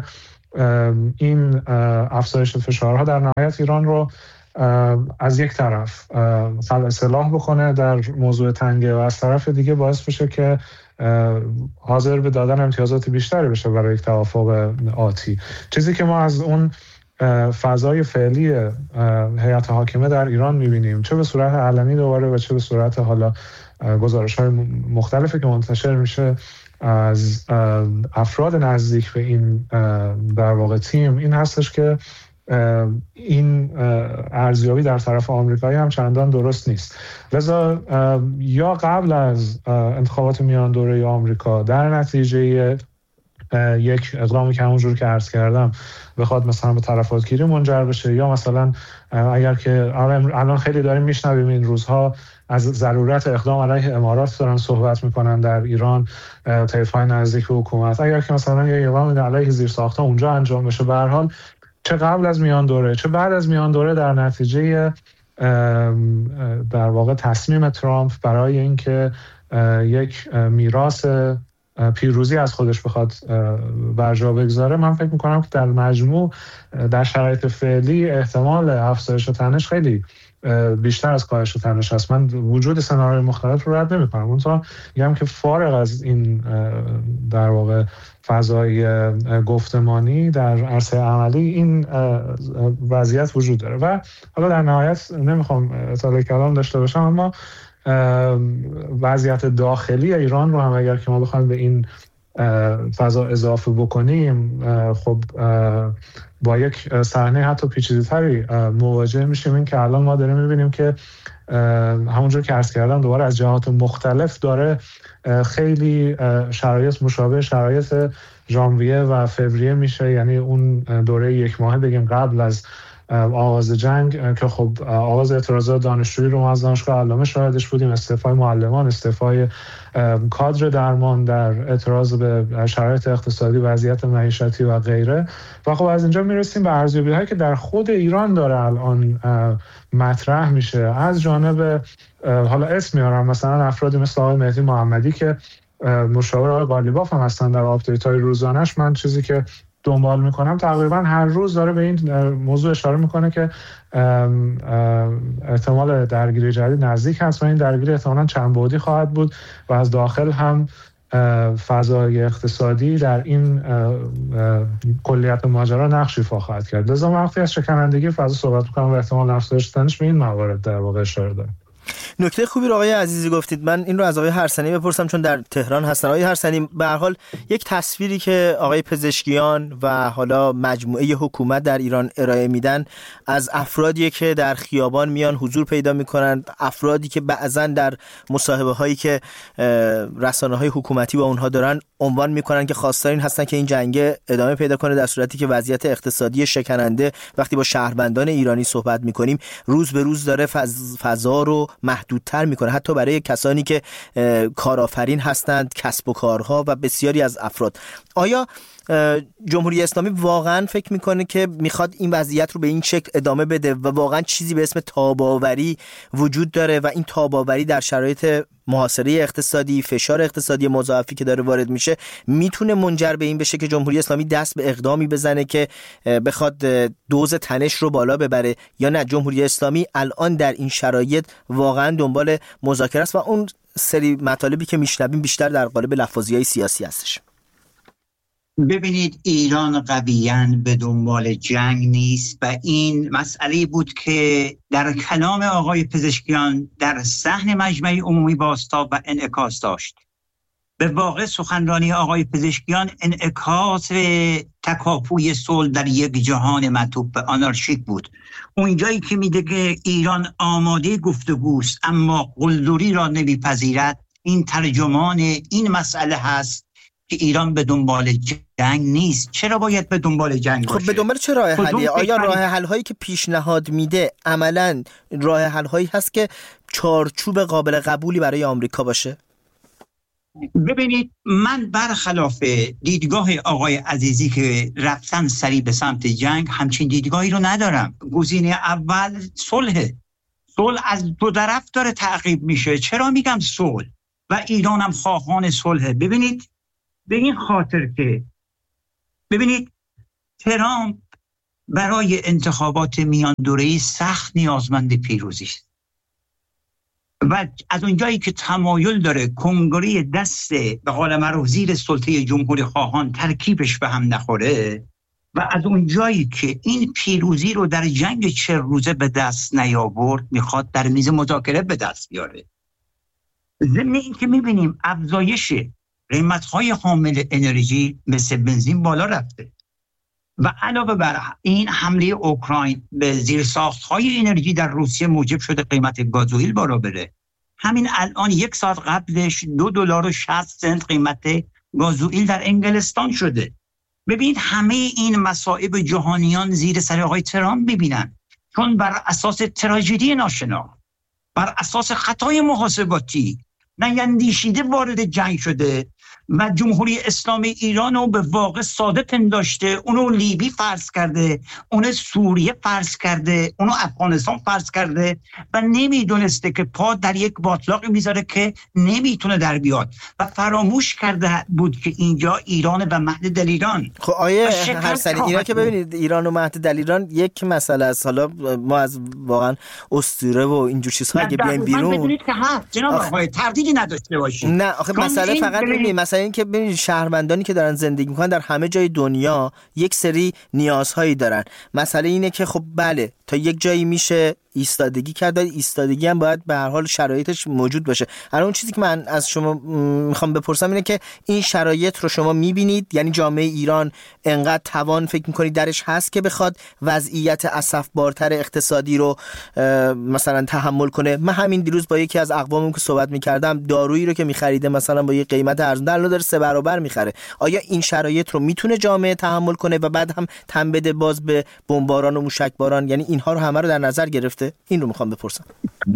F: این افزایش فشارها در نهایت ایران رو از یک طرف خلع سلاح بکنه در موضوع تنگه و از طرف دیگه باعث بشه که حاضر به دادن امتیازات بیشتری بشه برای یک توافق آتی. چیزی که ما از اون فضای فعلی هیئت حاکمه در ایران می‌بینیم، چه به صورت علنی دوباره و چه به صورت حالا گزارش‌های مختلفی که منتشر میشه، از افراد نزدیک به این در واقع تیم این هستش که این ارزیابی در طرف آمریکایی هم چندان درست نیست. لذا یا قبل از انتخابات میان دوره آمریکا در نتیجه یک اقدامی که همونجور که عرض کردم بخواد مثلا به تلفاتگیری منجر بشه، یا مثلا اگر که الان خیلی داریم میشنویم این روزها از ضرورت اقدام علیه امارات دارن صحبت میکنن در ایران، طیف‌های نزدیک به حکومت، اگر که مثلا یه اقدام علیه زیرساخت‌ها اونجا انجام بشه، به هر حال چه قبل از میان دوره چه بعد از میان دوره در نتیجه در واقع تصمیم ترامپ برای اینکه یک میراث پیروزی از خودش بخواد بر جا بگذاره، من فکر میکنم که در مجموع در شرایط فعلی احتمال افزایش تنش خیلی بیشتر از کاهش تنش هست. من وجود سناریوی مختلف رو رد نمی‌کنم، اونطور میگم که فارغ از این در واقع فضای گفتمانی در عرصه عملی این وضعیت وجود داره. و حالا در نهایت نمیخوام اطاله کلام داشته باشم، اما وضعیت داخلی ایران رو هم اگر که ما بخوایم به این فضا اضافه بکنیم، خب با یک صحنه حتی پیچیده‌تری مواجه میشیم. این که الان ما داریم میبینیم که همونجور که عرض کردم دوباره از جهات مختلف داره خیلی شرایط مشابه شرایط ژانویه و فوریه میشه، یعنی اون دوره یک ماهه بگیم قبل از آغاز جنگ که خب آغاز اعتراضات دانشجویی رو ما از دانشگاه علامه شاهدش بودیم، استعفای معلمان، استعفای کادر درمان در اعتراض به شرایط اقتصادی، وضعیت معیشتی و غیره. و خب از اینجا میرسیم به ارزیابی‌هایی که در خود ایران داره الان مطرح میشه از جانب، حالا اسم میارم، مثلا افرادی مثل آقای مهدی محمدی که مشاور آقای قالیباف هم هستن در آپدیت‌های روزانه‌اش. من چیزی که دنبال میکنم تقریبا هر روز داره به این موضوع اشاره میکنه که احتمال درگیری جدید نزدیک هست و این درگیری احتمالاً چند بعدی خواهد بود و از داخل هم فضای اقتصادی در این کلیت ماجرا نقش ایفا خواهد کرد. لذا وقتی از شکنندگی فضا صحبت میکنم و احتمال افزایش تنش به این موارد در واقع اشاره داره.
D: نکته خوبی رو آقای عزیزی گفتید. من این رو از آقای هرسنی بپرسم چون در تهران هستن. آقای هرسنی، به هر حال یک تصویری که آقای پزشکیان و حالا مجموعه حکومت در ایران ارائه میدن از افرادی که در خیابان میان حضور پیدا میکنن، افرادی که بعضن در مصاحبه هایی که رسانه های حکومتی با اونها دارن عنوان میکنن که خواستار این هستن که این جنگ ادامه پیدا کنه، در صورتی که وضعیت اقتصادی شکننده وقتی با شهروندان ایرانی صحبت میکنیم روز به روز داره فض... فضا رو محدودتر میکنه، حتی برای کسانی که کارآفرین هستند، کسب و کارها و بسیاری از افراد. آیا جمهوری اسلامی واقعا فکر میکنه که میخواد این وضعیت رو به این شکل ادامه بده و واقعا چیزی به اسم تاب‌آوری وجود داره و این تاب‌آوری در شرایط محاصره اقتصادی، فشار اقتصادی مضاعفی که داره وارد میشه میتونه منجر به این بشه که جمهوری اسلامی دست به اقدامی بزنه که بخواد دوز تنش رو بالا ببره، یا نه جمهوری اسلامی الان در این شرایط واقعا دنبال مذاکره است و اون سری مطالبی که میشنویم بیشتر در قالب لفاظی‌های سیاسی هستش؟
E: ببینید، ایران قویاً به دنبال جنگ نیست و این مسئله بود که در کلام آقای پزشکیان در صحن مجمع عمومی بازتاب و انعکاس داشت. به واقع سخنرانی آقای پزشکیان انعکاس تکاپوی صلح در یک جهان معطوف به آنارشیک بود. اون جایی که میگه که ایران آماده گفتگوست اما قلدری را نمیپذیرد، این ترجمان این مسئله هست که ایران به دنبال جنگ نیست. چرا باید به دنبال جنگ باشه؟
D: خب به دنبال چه راه حلی؟ آیا راه حل هایی که پیشنهاد میده عملاً راه حل هایی هست که چارچوب قابل قبولی برای آمریکا باشه؟
E: ببینید، من برخلاف دیدگاه آقای عزیزی که رفتن سریع به سمت جنگ همچین دیدگاهی رو ندارم. گزینه اول صلح. صلح از دو طرف داره تعقیب میشه. چرا میگم صلح؟ و ایران هم خواهان صلح. ببینید، به این خاطر که ببینید ترامپ برای انتخابات میان دوره‌ای سخت نیازمند پیروزی است و از اونجایی که تمایل داره کنگره دست به قول معروف زیر سلطه جمهوری خواهان ترکیبش به هم نخوره و از اونجایی که این پیروزی رو در جنگ چهل روزه به دست نیاورد، میخواد در میز مذاکره به دست بیاره. ضمن این که میبینیم افزایش قیمت‌های حامل انرژی مثل بنزین بالا رفته و علاوه بر این حمله اوکراین به زیرساخت‌های انرژی در روسیه موجب شده قیمت گازوئیل بالا بره. همین الان یک ساعت قبلش دو دلار و شصت سنت قیمت گازوئیل در انگلستان شده. ببینید همه این مصائب جهانیان زیر سر آقای ترامپ ببینن، چون بر اساس تراژدی ناشناخت، بر اساس خطای محاسباتی نیندیشیده وارد جنگ شده و جمهوری اسلامی ایران رو به واقع ساده پنداشته، اونو لیبی فرض کرده، اونو سوریه فرض کرده، اونو افغانستان فرض کرده و نمیدونسته که پا در یک باطلاقی میذاره که نمیتونه در بیاد و فراموش کرده بود که اینجا ایران و مهد دلیران.
D: خب آیه حسنی اینا که ببینید ایران و مهد دلیران یک مسئله است. حالا ما از واقعا اسطوره و اینجور چیزها اگه بیایم بیرون
E: بدونید که هست جناب آقای تردیدی نداشته باشید.
D: نه آخه مسئله فقط ببینید مثلا این که ببینید شهروندانی که دارن زندگی میکنن در همه جای دنیا یک سری نیازهایی دارن. مسئله اینه که خب بله تا یک جایی میشه ایستادگی کرد، ایستادگی هم باید به هر حال شرایطش موجود باشه. الان اون چیزی که من از شما میخوام بپرسم اینه که این شرایط رو شما میبینید؟ یعنی جامعه ایران انقدر توان فکر میکنید درش هست که بخواد وضعیت اسفبارتر اقتصادی رو مثلا تحمل کنه؟ من همین دیروز با یکی از اقوامم که صحبت میکردم دارویی رو که میخریده مثلا با یه قیمت ارزنده الان داره سه برابر میخره. آیا این شرایط رو میتونه جامعه تحمل کنه و بعد هم تن بده باز به بمباران و موشکباران؟ یعنی اینها رو همه رو در نظر گرفته؟ این رو میخوام بپرسم.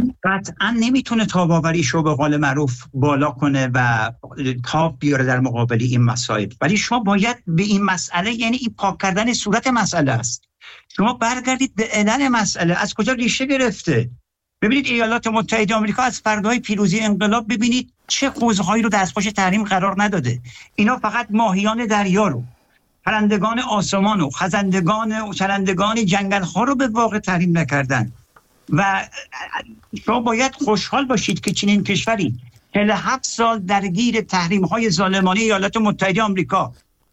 E: قطعا نمیتونه تاباوریشو به قول معروف بالا کنه و تاب بیاره در مقابل این مسائل، ولی شما باید به این مسئله، یعنی این پاک کردن صورت مسئله است، شما برگردید به علل مسئله، از کجا ریشه گرفته. ببینید ایالات متحده آمریکا از فردای پیروزی انقلاب ببینید چه حوزه‌هایی رو دستخوش تحریم قرار نداده. اینا فقط ماهیان دریا رو، پرندگان آسمان و خزندگان و چرندگان جنگل‌ها رو به واقع تحریم نکردن. و شما باید خوشحال باشید که چنین کشوری چهل و هفت سال درگیر تحریم‌های ظالمانه ایالات متحده آمریکا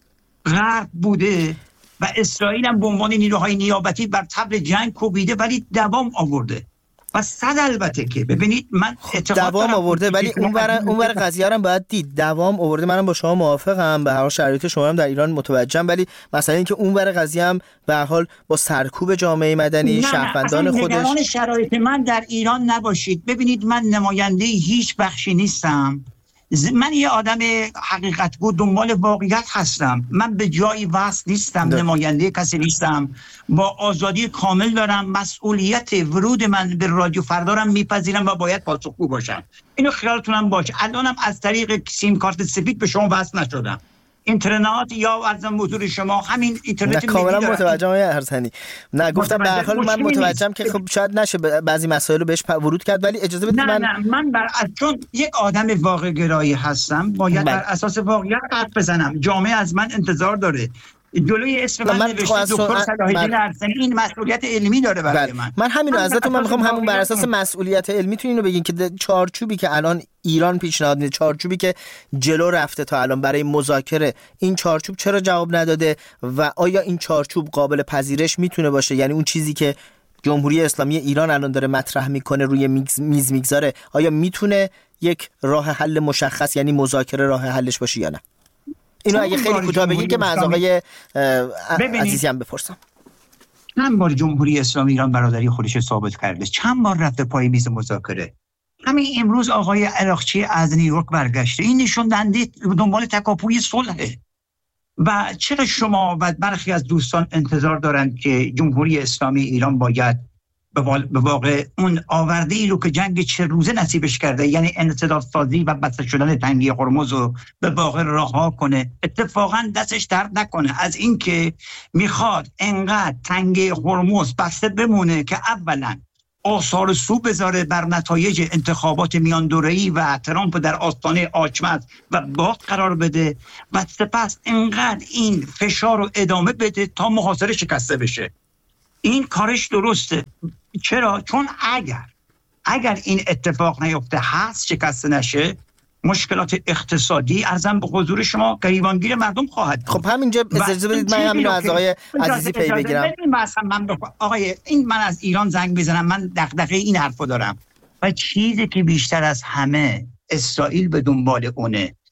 E: غرب بوده و اسرائیل هم به عنوان نیروهای نیابتی بر طبل جنگ کوبیده ولی دوام آورده. و صد البته که ببینید من
D: دوام آورده ولی اون ور اون ور قضیه رو باید دید. دوام آورده، منم با شما موافقم، به هر حال شرایط شما هم در ایران متوجهم، ولی مثلا اینکه اون ور قضیه هم به هر حال با سرکوب جامعه مدنی شهروندان خودش. نه
E: نگران شرایط من در ایران نباشید. ببینید من نماینده هیچ بخشی نیستم، من یه آدم حقیقتگو دنبال واقعیت هستم. من به جایی وصل نیستم، نماینده کسی نیستم، با آزادی کامل دارم. مسئولیت ورود من به رادیو فردارم میپذیرم و باید پاسخگو باشم. اینو خیالتونم باشه. الانم از طریق سیم کارت سفید به شما وصل نشدم، اینترنت یا ارزم حضور شما همین اینترنت
D: ملی کاملا متوجهم آقای ارسنی. نه گفتم به هر حال من متوجهم که خب شاید نشه بعضی مسائل رو بهش ورود کرد، ولی اجازه بدید من
E: نه من بر چون یک آدم واقع گرایی هستم باید بر اساس واقعیت حرف بزنم. جامعه از من انتظار داره. جلوی اسم من نوشته دکتر صلاح الدین ارسنی، این مسئولیت علمی داره برای من.
D: من همین رو ازتون من میخوام همون بر اساس مسئولیت علمی تو اینو بگین که چارچوبی که الان ایران پیشنهاد میده، چارچوبی که جلو رفته تا الان برای مذاکره، این چارچوب چرا جواب نداده و آیا این چارچوب قابل پذیرش میتونه باشه؟ یعنی اون چیزی که جمهوری اسلامی ایران الان داره مطرح میکنه روی میز میگذاره، آیا میتونه یک راه حل مشخص یعنی مذاکره راه حلش باشه یا نه؟ اینو اگه خیلی کوتاه بگید که من از آقای عزیزی هم بپرسم.
E: چند بار جمهوری اسلامی ایران برادری خودش ثابت کرده، چند بار رفته پای میز مذاکره. همین امروز آقای عراقچی از نیویورک برگشته، این نشون دهنده دنبال تکاپوی صلحه. و چرا شما و برخی از دوستان انتظار دارند که جمهوری اسلامی ایران باید به واقع اون آورده ای رو که جنگ چه روزه نصیبش کرده، یعنی انسداد سازی و بسته شدن تنگه هرمز رو به واقع رها کنه؟ اتفاقا دستش درد نکنه از این که میخواد انقدر تنگه هرمز بسته بمونه که اولا آثار سو بذاره بر نتایج انتخابات میان دوره‌ای و ترامپ در آستانه آچمز و باخت قرار بده و سپس انقدر این فشار رو ادامه بده تا محاصره شکسته بشه. این کارش درسته. چرا؟ چون اگر اگر این اتفاق نیفته، هست شکسته نشه، مشکلات اقتصادی ارزم به حضور شما گریبانگیر مردم خواهد بود.
D: خب همینجا اجازه بدید من همین رو از آقای عزیزی پی بگیرم.
E: من آقای این من از ایران زنگ بزنم، من دغدغه این حرفو دارم و چیزی که بیشتر از همه اسرائیل به دنبال اونه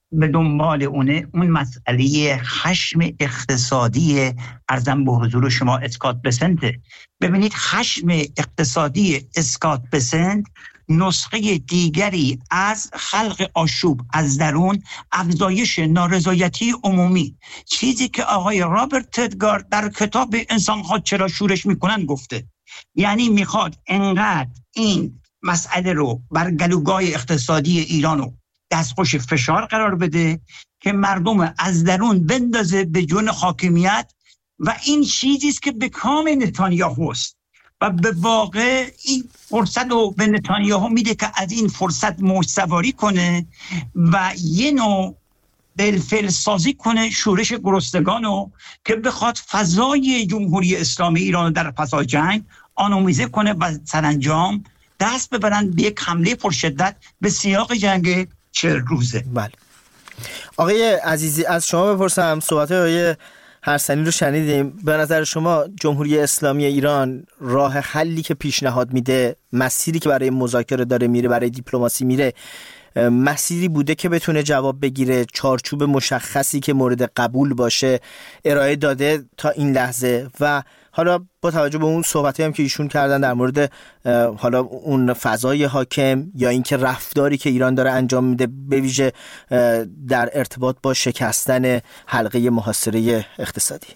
E: به دنبال اونه اون مسئله خشم اقتصادی ارزم به حضور شما اسکات بسنته. ببینید خشم اقتصادی اسکات بسنت نسخه دیگری از خلق آشوب از درون، افزایش نارضایتی عمومی، چیزی که آقای رابرت تدگار در کتاب انسان‌ها چرا شورش میکنن گفته. یعنی میخواد انقدر این مسئله رو بر گلوگاه اقتصادی ایرانو دستخوش فشار قرار بده که مردم از درون بندازه به جون حاکمیت و این چیزی است که به کام نتانیاهو است و به واقع این فرصت رو به نتانیاهو میده که از این فرصت موج سواری کنه و یه نوع بالفعل سازی کنه شورش گرسنگانو که بخواد فضای جمهوری اسلامی ایران در پس از جنگ آنومیزه کنه و سرانجام دست ببرن به یک حمله پرشدت به سیاق جنگ چهل روزه.
D: بله. آقای عزیزی از شما بپرسم، صحبت آقای هرسنی رو شنیدیم. به نظر شما جمهوری اسلامی ایران راه حلی که پیشنهاد میده، مسیری که برای مذاکره داره میره، برای دیپلماسی میره، مسیری بوده که بتونه جواب بگیره، چارچوب مشخصی که مورد قبول باشه ارائه داده تا این لحظه؟ و حالا با توجه به اون صحبتی هم که ایشون کردن در مورد حالا اون فضای حاکم یا اینکه رفتاری که ایران داره انجام میده به ویژه در ارتباط با شکستن حلقه محاصره اقتصادی.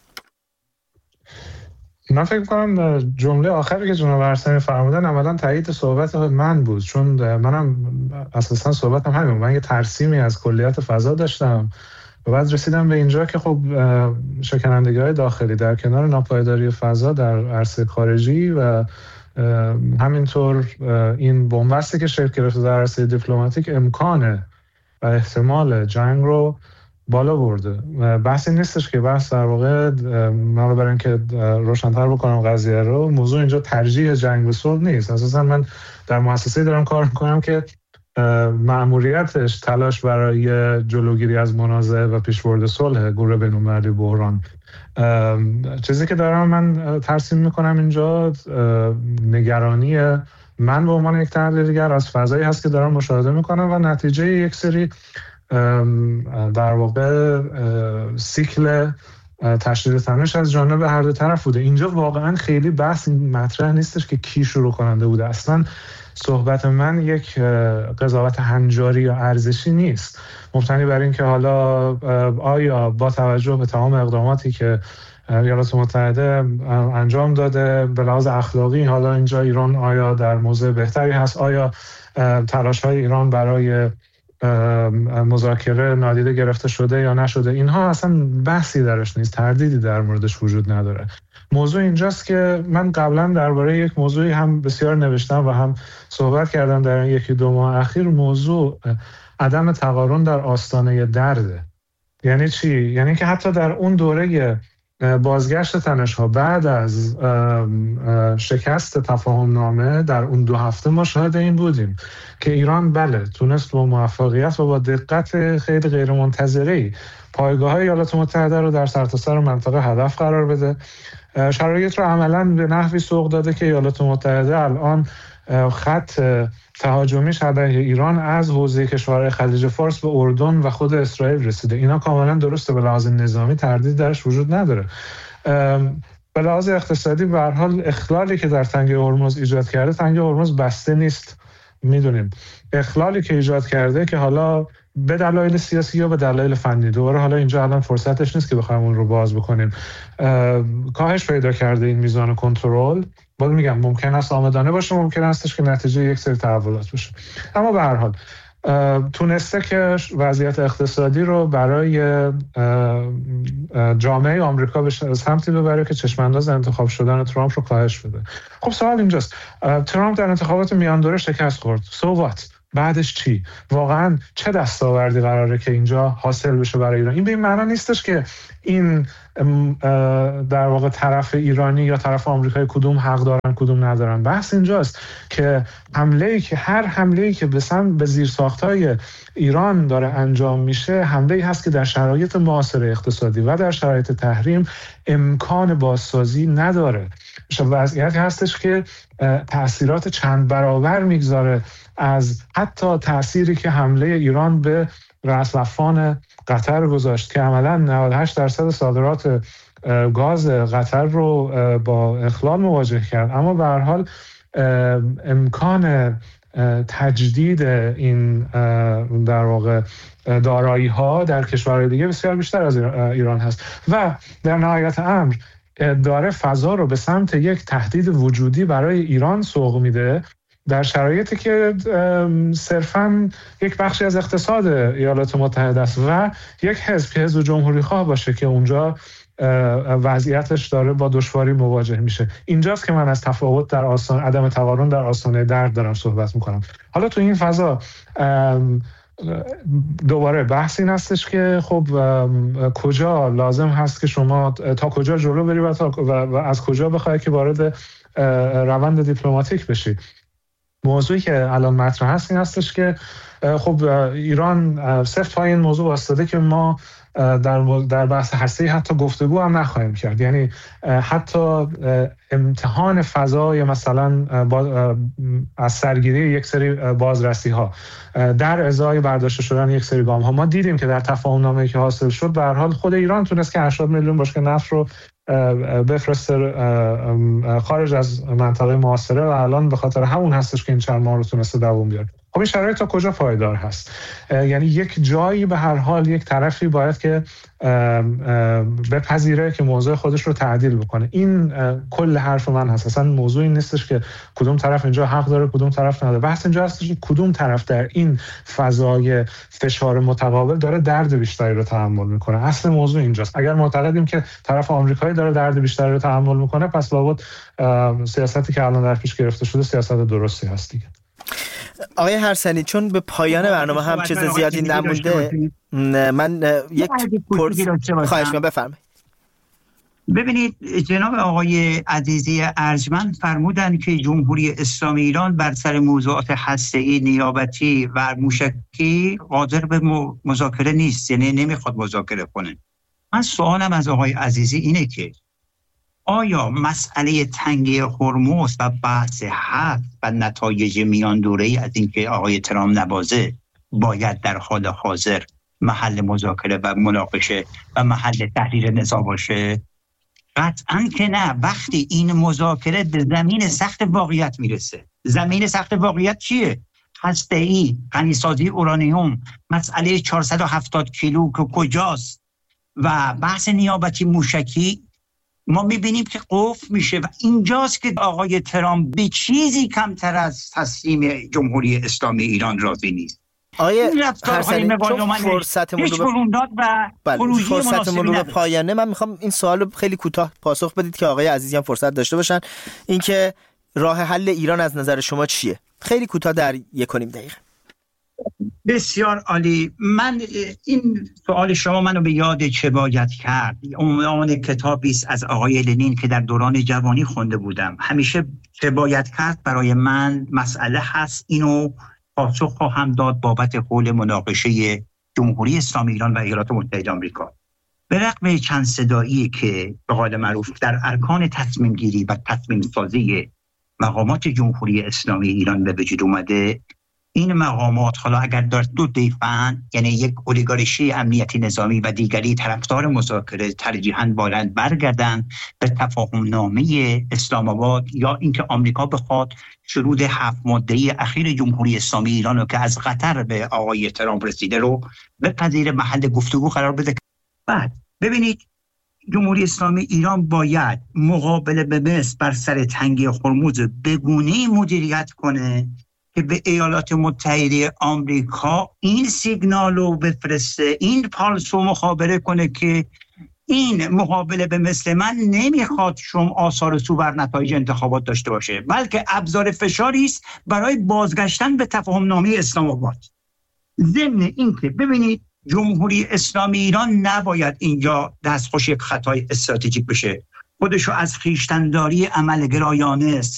F: من فکر کنم جمله آخری که جناب هرسنی فرمودن عملاً تایید صحبت من بود، چون منم اساساً صحبتم همین بود. من یه ترسیمی از کلیت فضا داشتم و بعد رسیدم به اینجا که خب شکنندگی‌های داخلی در کنار ناپایداری فضا در عرصه خارجی و همینطور این بنبستی که شکل گرفته در عرصه دیپلماتیک امکانه و احتمال جنگ رو بالا برده. بحثی نیستش که بحث در واقع من برای اینکه روشن‌تر بکنم قضیه رو، موضوع اینجا ترجیح جنگ به صلح نیست. اساساً من در مؤسسه‌ای دارم کار میکنم که مأموریتش تلاش برای جلوگیری از منازعه و پیشبرد صلح گروه بین‌المللی بحران. چیزی که دارم من ترسیم میکنم اینجا نگرانی من به عنوان یک تحلیلگر از فضایی هست که دارم مشاهده میکنم و نتیجه یک سری در واقع سیکل تشدید تنش از جانب هر دو طرف بوده. اینجا واقعا خیلی بحث مطرح نیستش که کی شروع کننده بوده. اصلا صحبت من یک قضاوت هنجاری یا ارزشی نیست، مبتنی بر این که حالا آیا با توجه به تمام اقداماتی که ایالات متحده انجام داده به لحاظ اخلاقی حالا اینجا ایران آیا در موضع بهتری هست، آیا تلاش‌های ایران برای مذاکره نادیده گرفته شده یا نشده، اینها اصلا بحثی درش نیست، تردیدی در موردش وجود نداره. موضوع اینجاست که من قبلا درباره یک موضوعی هم بسیار نوشتم و هم صحبت کردم در این یکی دو ماه اخیر. موضوع عدم تقارن در آستانه درده. یعنی چی؟ یعنی که حتی در اون دوره بازگشت تنش‌ها بعد از شکست تفاهم نامه در اون دو هفته ما شاهد این بودیم که ایران بله تونست با موفقیت و با دقت خیلی غیر منتظره‌ای پایگاه‌های ایالات متحده رو در سرتاسر منطقه هدف قرار بده. شرایط رو عملاً به نحوی سوق داده که ایالات متحده الان خط تهاجمیش علیه ایران از حوزه کشورهای خلیج فارس به اردن و خود اسرائیل رسیده. اینا کاملا درسته، به لحاظ نظامی تردید درش وجود نداره. به لحاظ اقتصادی به هر حال اخلالی که در تنگه هرمز ایجاد کرده، تنگه هرمز بسته نیست، میدونیم. اخلالی که ایجاد کرده که حالا به دلایل سیاسی یا به دلایل فنی، دوباره حالا اینجا الان فرصتش نیست که بخوایم اون رو باز بکنیم، کاهش پیدا کرده این میزان کنترل. باید میگم ممکن است آمدانه باشه، ممکن استش که نتیجه یک سری تحولات باشه، اما به هر حال تونسته که وضعیت اقتصادی رو برای جامعه آمریکا به سمتی ببره که چشمانداز انتخاب شدن ترامپ رو کاهش بده. خب سوال اینجاست، ترامپ در انتخابات میان دوره شکست خورد، سو وات؟ بعدش چی؟ واقعا چه دستاوردی قراره که اینجا حاصل بشه برای ایران؟ این به این معنی نیستش که این در واقع طرف ایرانی یا طرف آمریکایی کدوم حق دارن کدوم ندارن. بحث اینجاست که حمله‌ای که هر حمله‌ای که به سمت به زیرساخت‌های ایران داره انجام میشه، حمله‌ای هست که در شرایط معاصر اقتصادی و در شرایط تحریم امکان بازسازی نداره. وضعیتی هستش که تأثیرات چند برابر میگذاره از حتی تأثیری که حمله ایران به رأس افغان قطر گذاشت که عملاً نود و هشت درصد صادرات گاز قطر رو با اخلال مواجه کرد. اما به هر حال امکان تجدید این در واقع دارایی ها در کشورهای دیگه بسیار بیشتر از ایران هست و در نهایت امر داره فضا رو به سمت یک تهدید وجودی برای ایران سوق میده در شرایطی که صرفاً یک بخشی از اقتصاد ایالات متحده است و یک حزب که حزب جمهوری خواه باشه که اونجا وضعیتش داره با دشواری مواجه میشه. اینجاست که من از تفاوت در آستانه عدم تقارن در آستانه درد دارم صحبت میکنم. حالا تو این فضا دوباره بحث این هستش که خب کجا لازم هست که شما تا کجا جلو بری و, تا و از کجا بخوای که وارد روند دیپلماتیک بشی. موضوعی که الان مطرح هست این هستش که خب ایران صرف پای این موضوع واسطه که ما در در بحث هسته‌ای حتی گفتگو هم نخواهیم کرد، یعنی حتی امتحان فضای مثلا از سرگیری یک سری بازرسی ها در ازای برداشته شدن یک سری گام ها ما دیدیم که در تفاهم نامه‌ای که حاصل شد به هر حال خود ایران تونست که هشتاد میلیون بشکه نفت رو بفرسته خارج از منطقه محاصره و الان به خاطر همون هستش که این چند ماه رو تونسته دوام بیاره. خب این شرایط تا کجا پایدار هست؟ یعنی یک جایی به هر حال یک طرفی باید که بپذیره که موضوع خودش رو تعدیل بکنه. این کل حرف من هست. اصلا موضوعی نیستش که کدوم طرف اینجا حق داره کدوم طرف نداره. بحث اینجا هستش که کدوم طرف در این فضای فشار متقابل داره درد بیشتری رو تحمل میکنه. اصل موضوع اینجاست. اگر معتقدیم که طرف آمریکایی داره درد بیشتری رو تحمل میکنه پس لابد سیاستی که الان در پیش گرفته شده سیاست درستی هست دیگه.
D: آقای هرسنی چون به پایان برنامه هم چیز زیادی نمونده من یک پرس خواهش می‌کنم بفرمایید.
E: ببینید جناب آقای عزیزی ارجمند فرمودند که جمهوری اسلامی ایران بر سر موضوعات هسته‌ای، نیابتی و موشکی قادر به مذاکره نیست، یعنی نمیخواد مذاکره کنه. من سوالم از آقای عزیزی اینه که آیا مسئله تنگی هرمز و بحث حق و نتایج میان دوره‌ای از اینکه آقای ترامپ نبازه باید در حال حاضر محل مذاکره و مناقشه و محل تحریر نزاع باشه؟ قطعاً که نه. وقتی این مذاکره به زمین سخت واقعیت میرسه. زمین سخت واقعیت چیه؟ هسته‌ای، غنیسازی اورانیوم، مسئله چهارصد و هفتاد کیلو که کجاست و بحث نیابتی موشکی ما میبینیم که قفل میشه و اینجاست که آقای ترامپ به چیزی کمتر از تسلیم جمهوری اسلامی ایران راضی نیست.
D: آیه هرسنی چون فرصتمون رو و بله فرصتمون رو به پایانه من میخوام این سوال رو خیلی کوتاه پاسخ بدید که آقای عزیزی هم فرصت داشته باشن. اینکه راه حل ایران از نظر شما چیه؟ خیلی کوتاه در یک و نیم دقیقه.
E: بسیار عالی. من این سوال شما منو به یاد چه باید کرد. عنوان کتابی است از آقای لنین که در دوران جوانی خونده بودم. همیشه چه باید کرد برای من مسئله هست. اینو پاسخ خواهم داد بابت حول مناقشه جمهوری اسلامی ایران و ایالات متحده آمریکا. به رغم چند صدایی که به قول معروف در ارکان تصمیم گیری و تصمیم سازی مقامات جمهوری اسلامی ایران به وجود اومده، این مقامات حالا اگر در دو دیفن، یعنی یک اولیگارشی امنیتی نظامی و دیگری طرفدار مذاکره، ترجیحاً باید برگردن به تفاهم نامه اسلام آباد یا اینکه آمریکا بخواد شروط هفت ماده‌ای اخیر جمهوری اسلامی ایران رو که از قطر به آقای ترامپ رسیده رو بپذیر محل گفتگو قرار بده. بعد ببینید جمهوری اسلامی ایران باید مقابله به مصر بر سر تنگی هرمز به گونه‌ای مدیریت کنه که به ایالات متحده آمریکا این سیگنال رو بفرسته، این پالس رو مخابره کنه که این مقابله به مثل من نمیخواد شما آثار سو بر نتایج انتخابات داشته باشه، بلکه ابزار فشاری است برای بازگشتن به تفاهم نامه اسلام آباد. ضمن این که ببینید جمهوری اسلامی ایران نباید اینجا دستخوش یک خطای استراتژیک بشه، خودشو از خویشتن‌داری عملگرایانه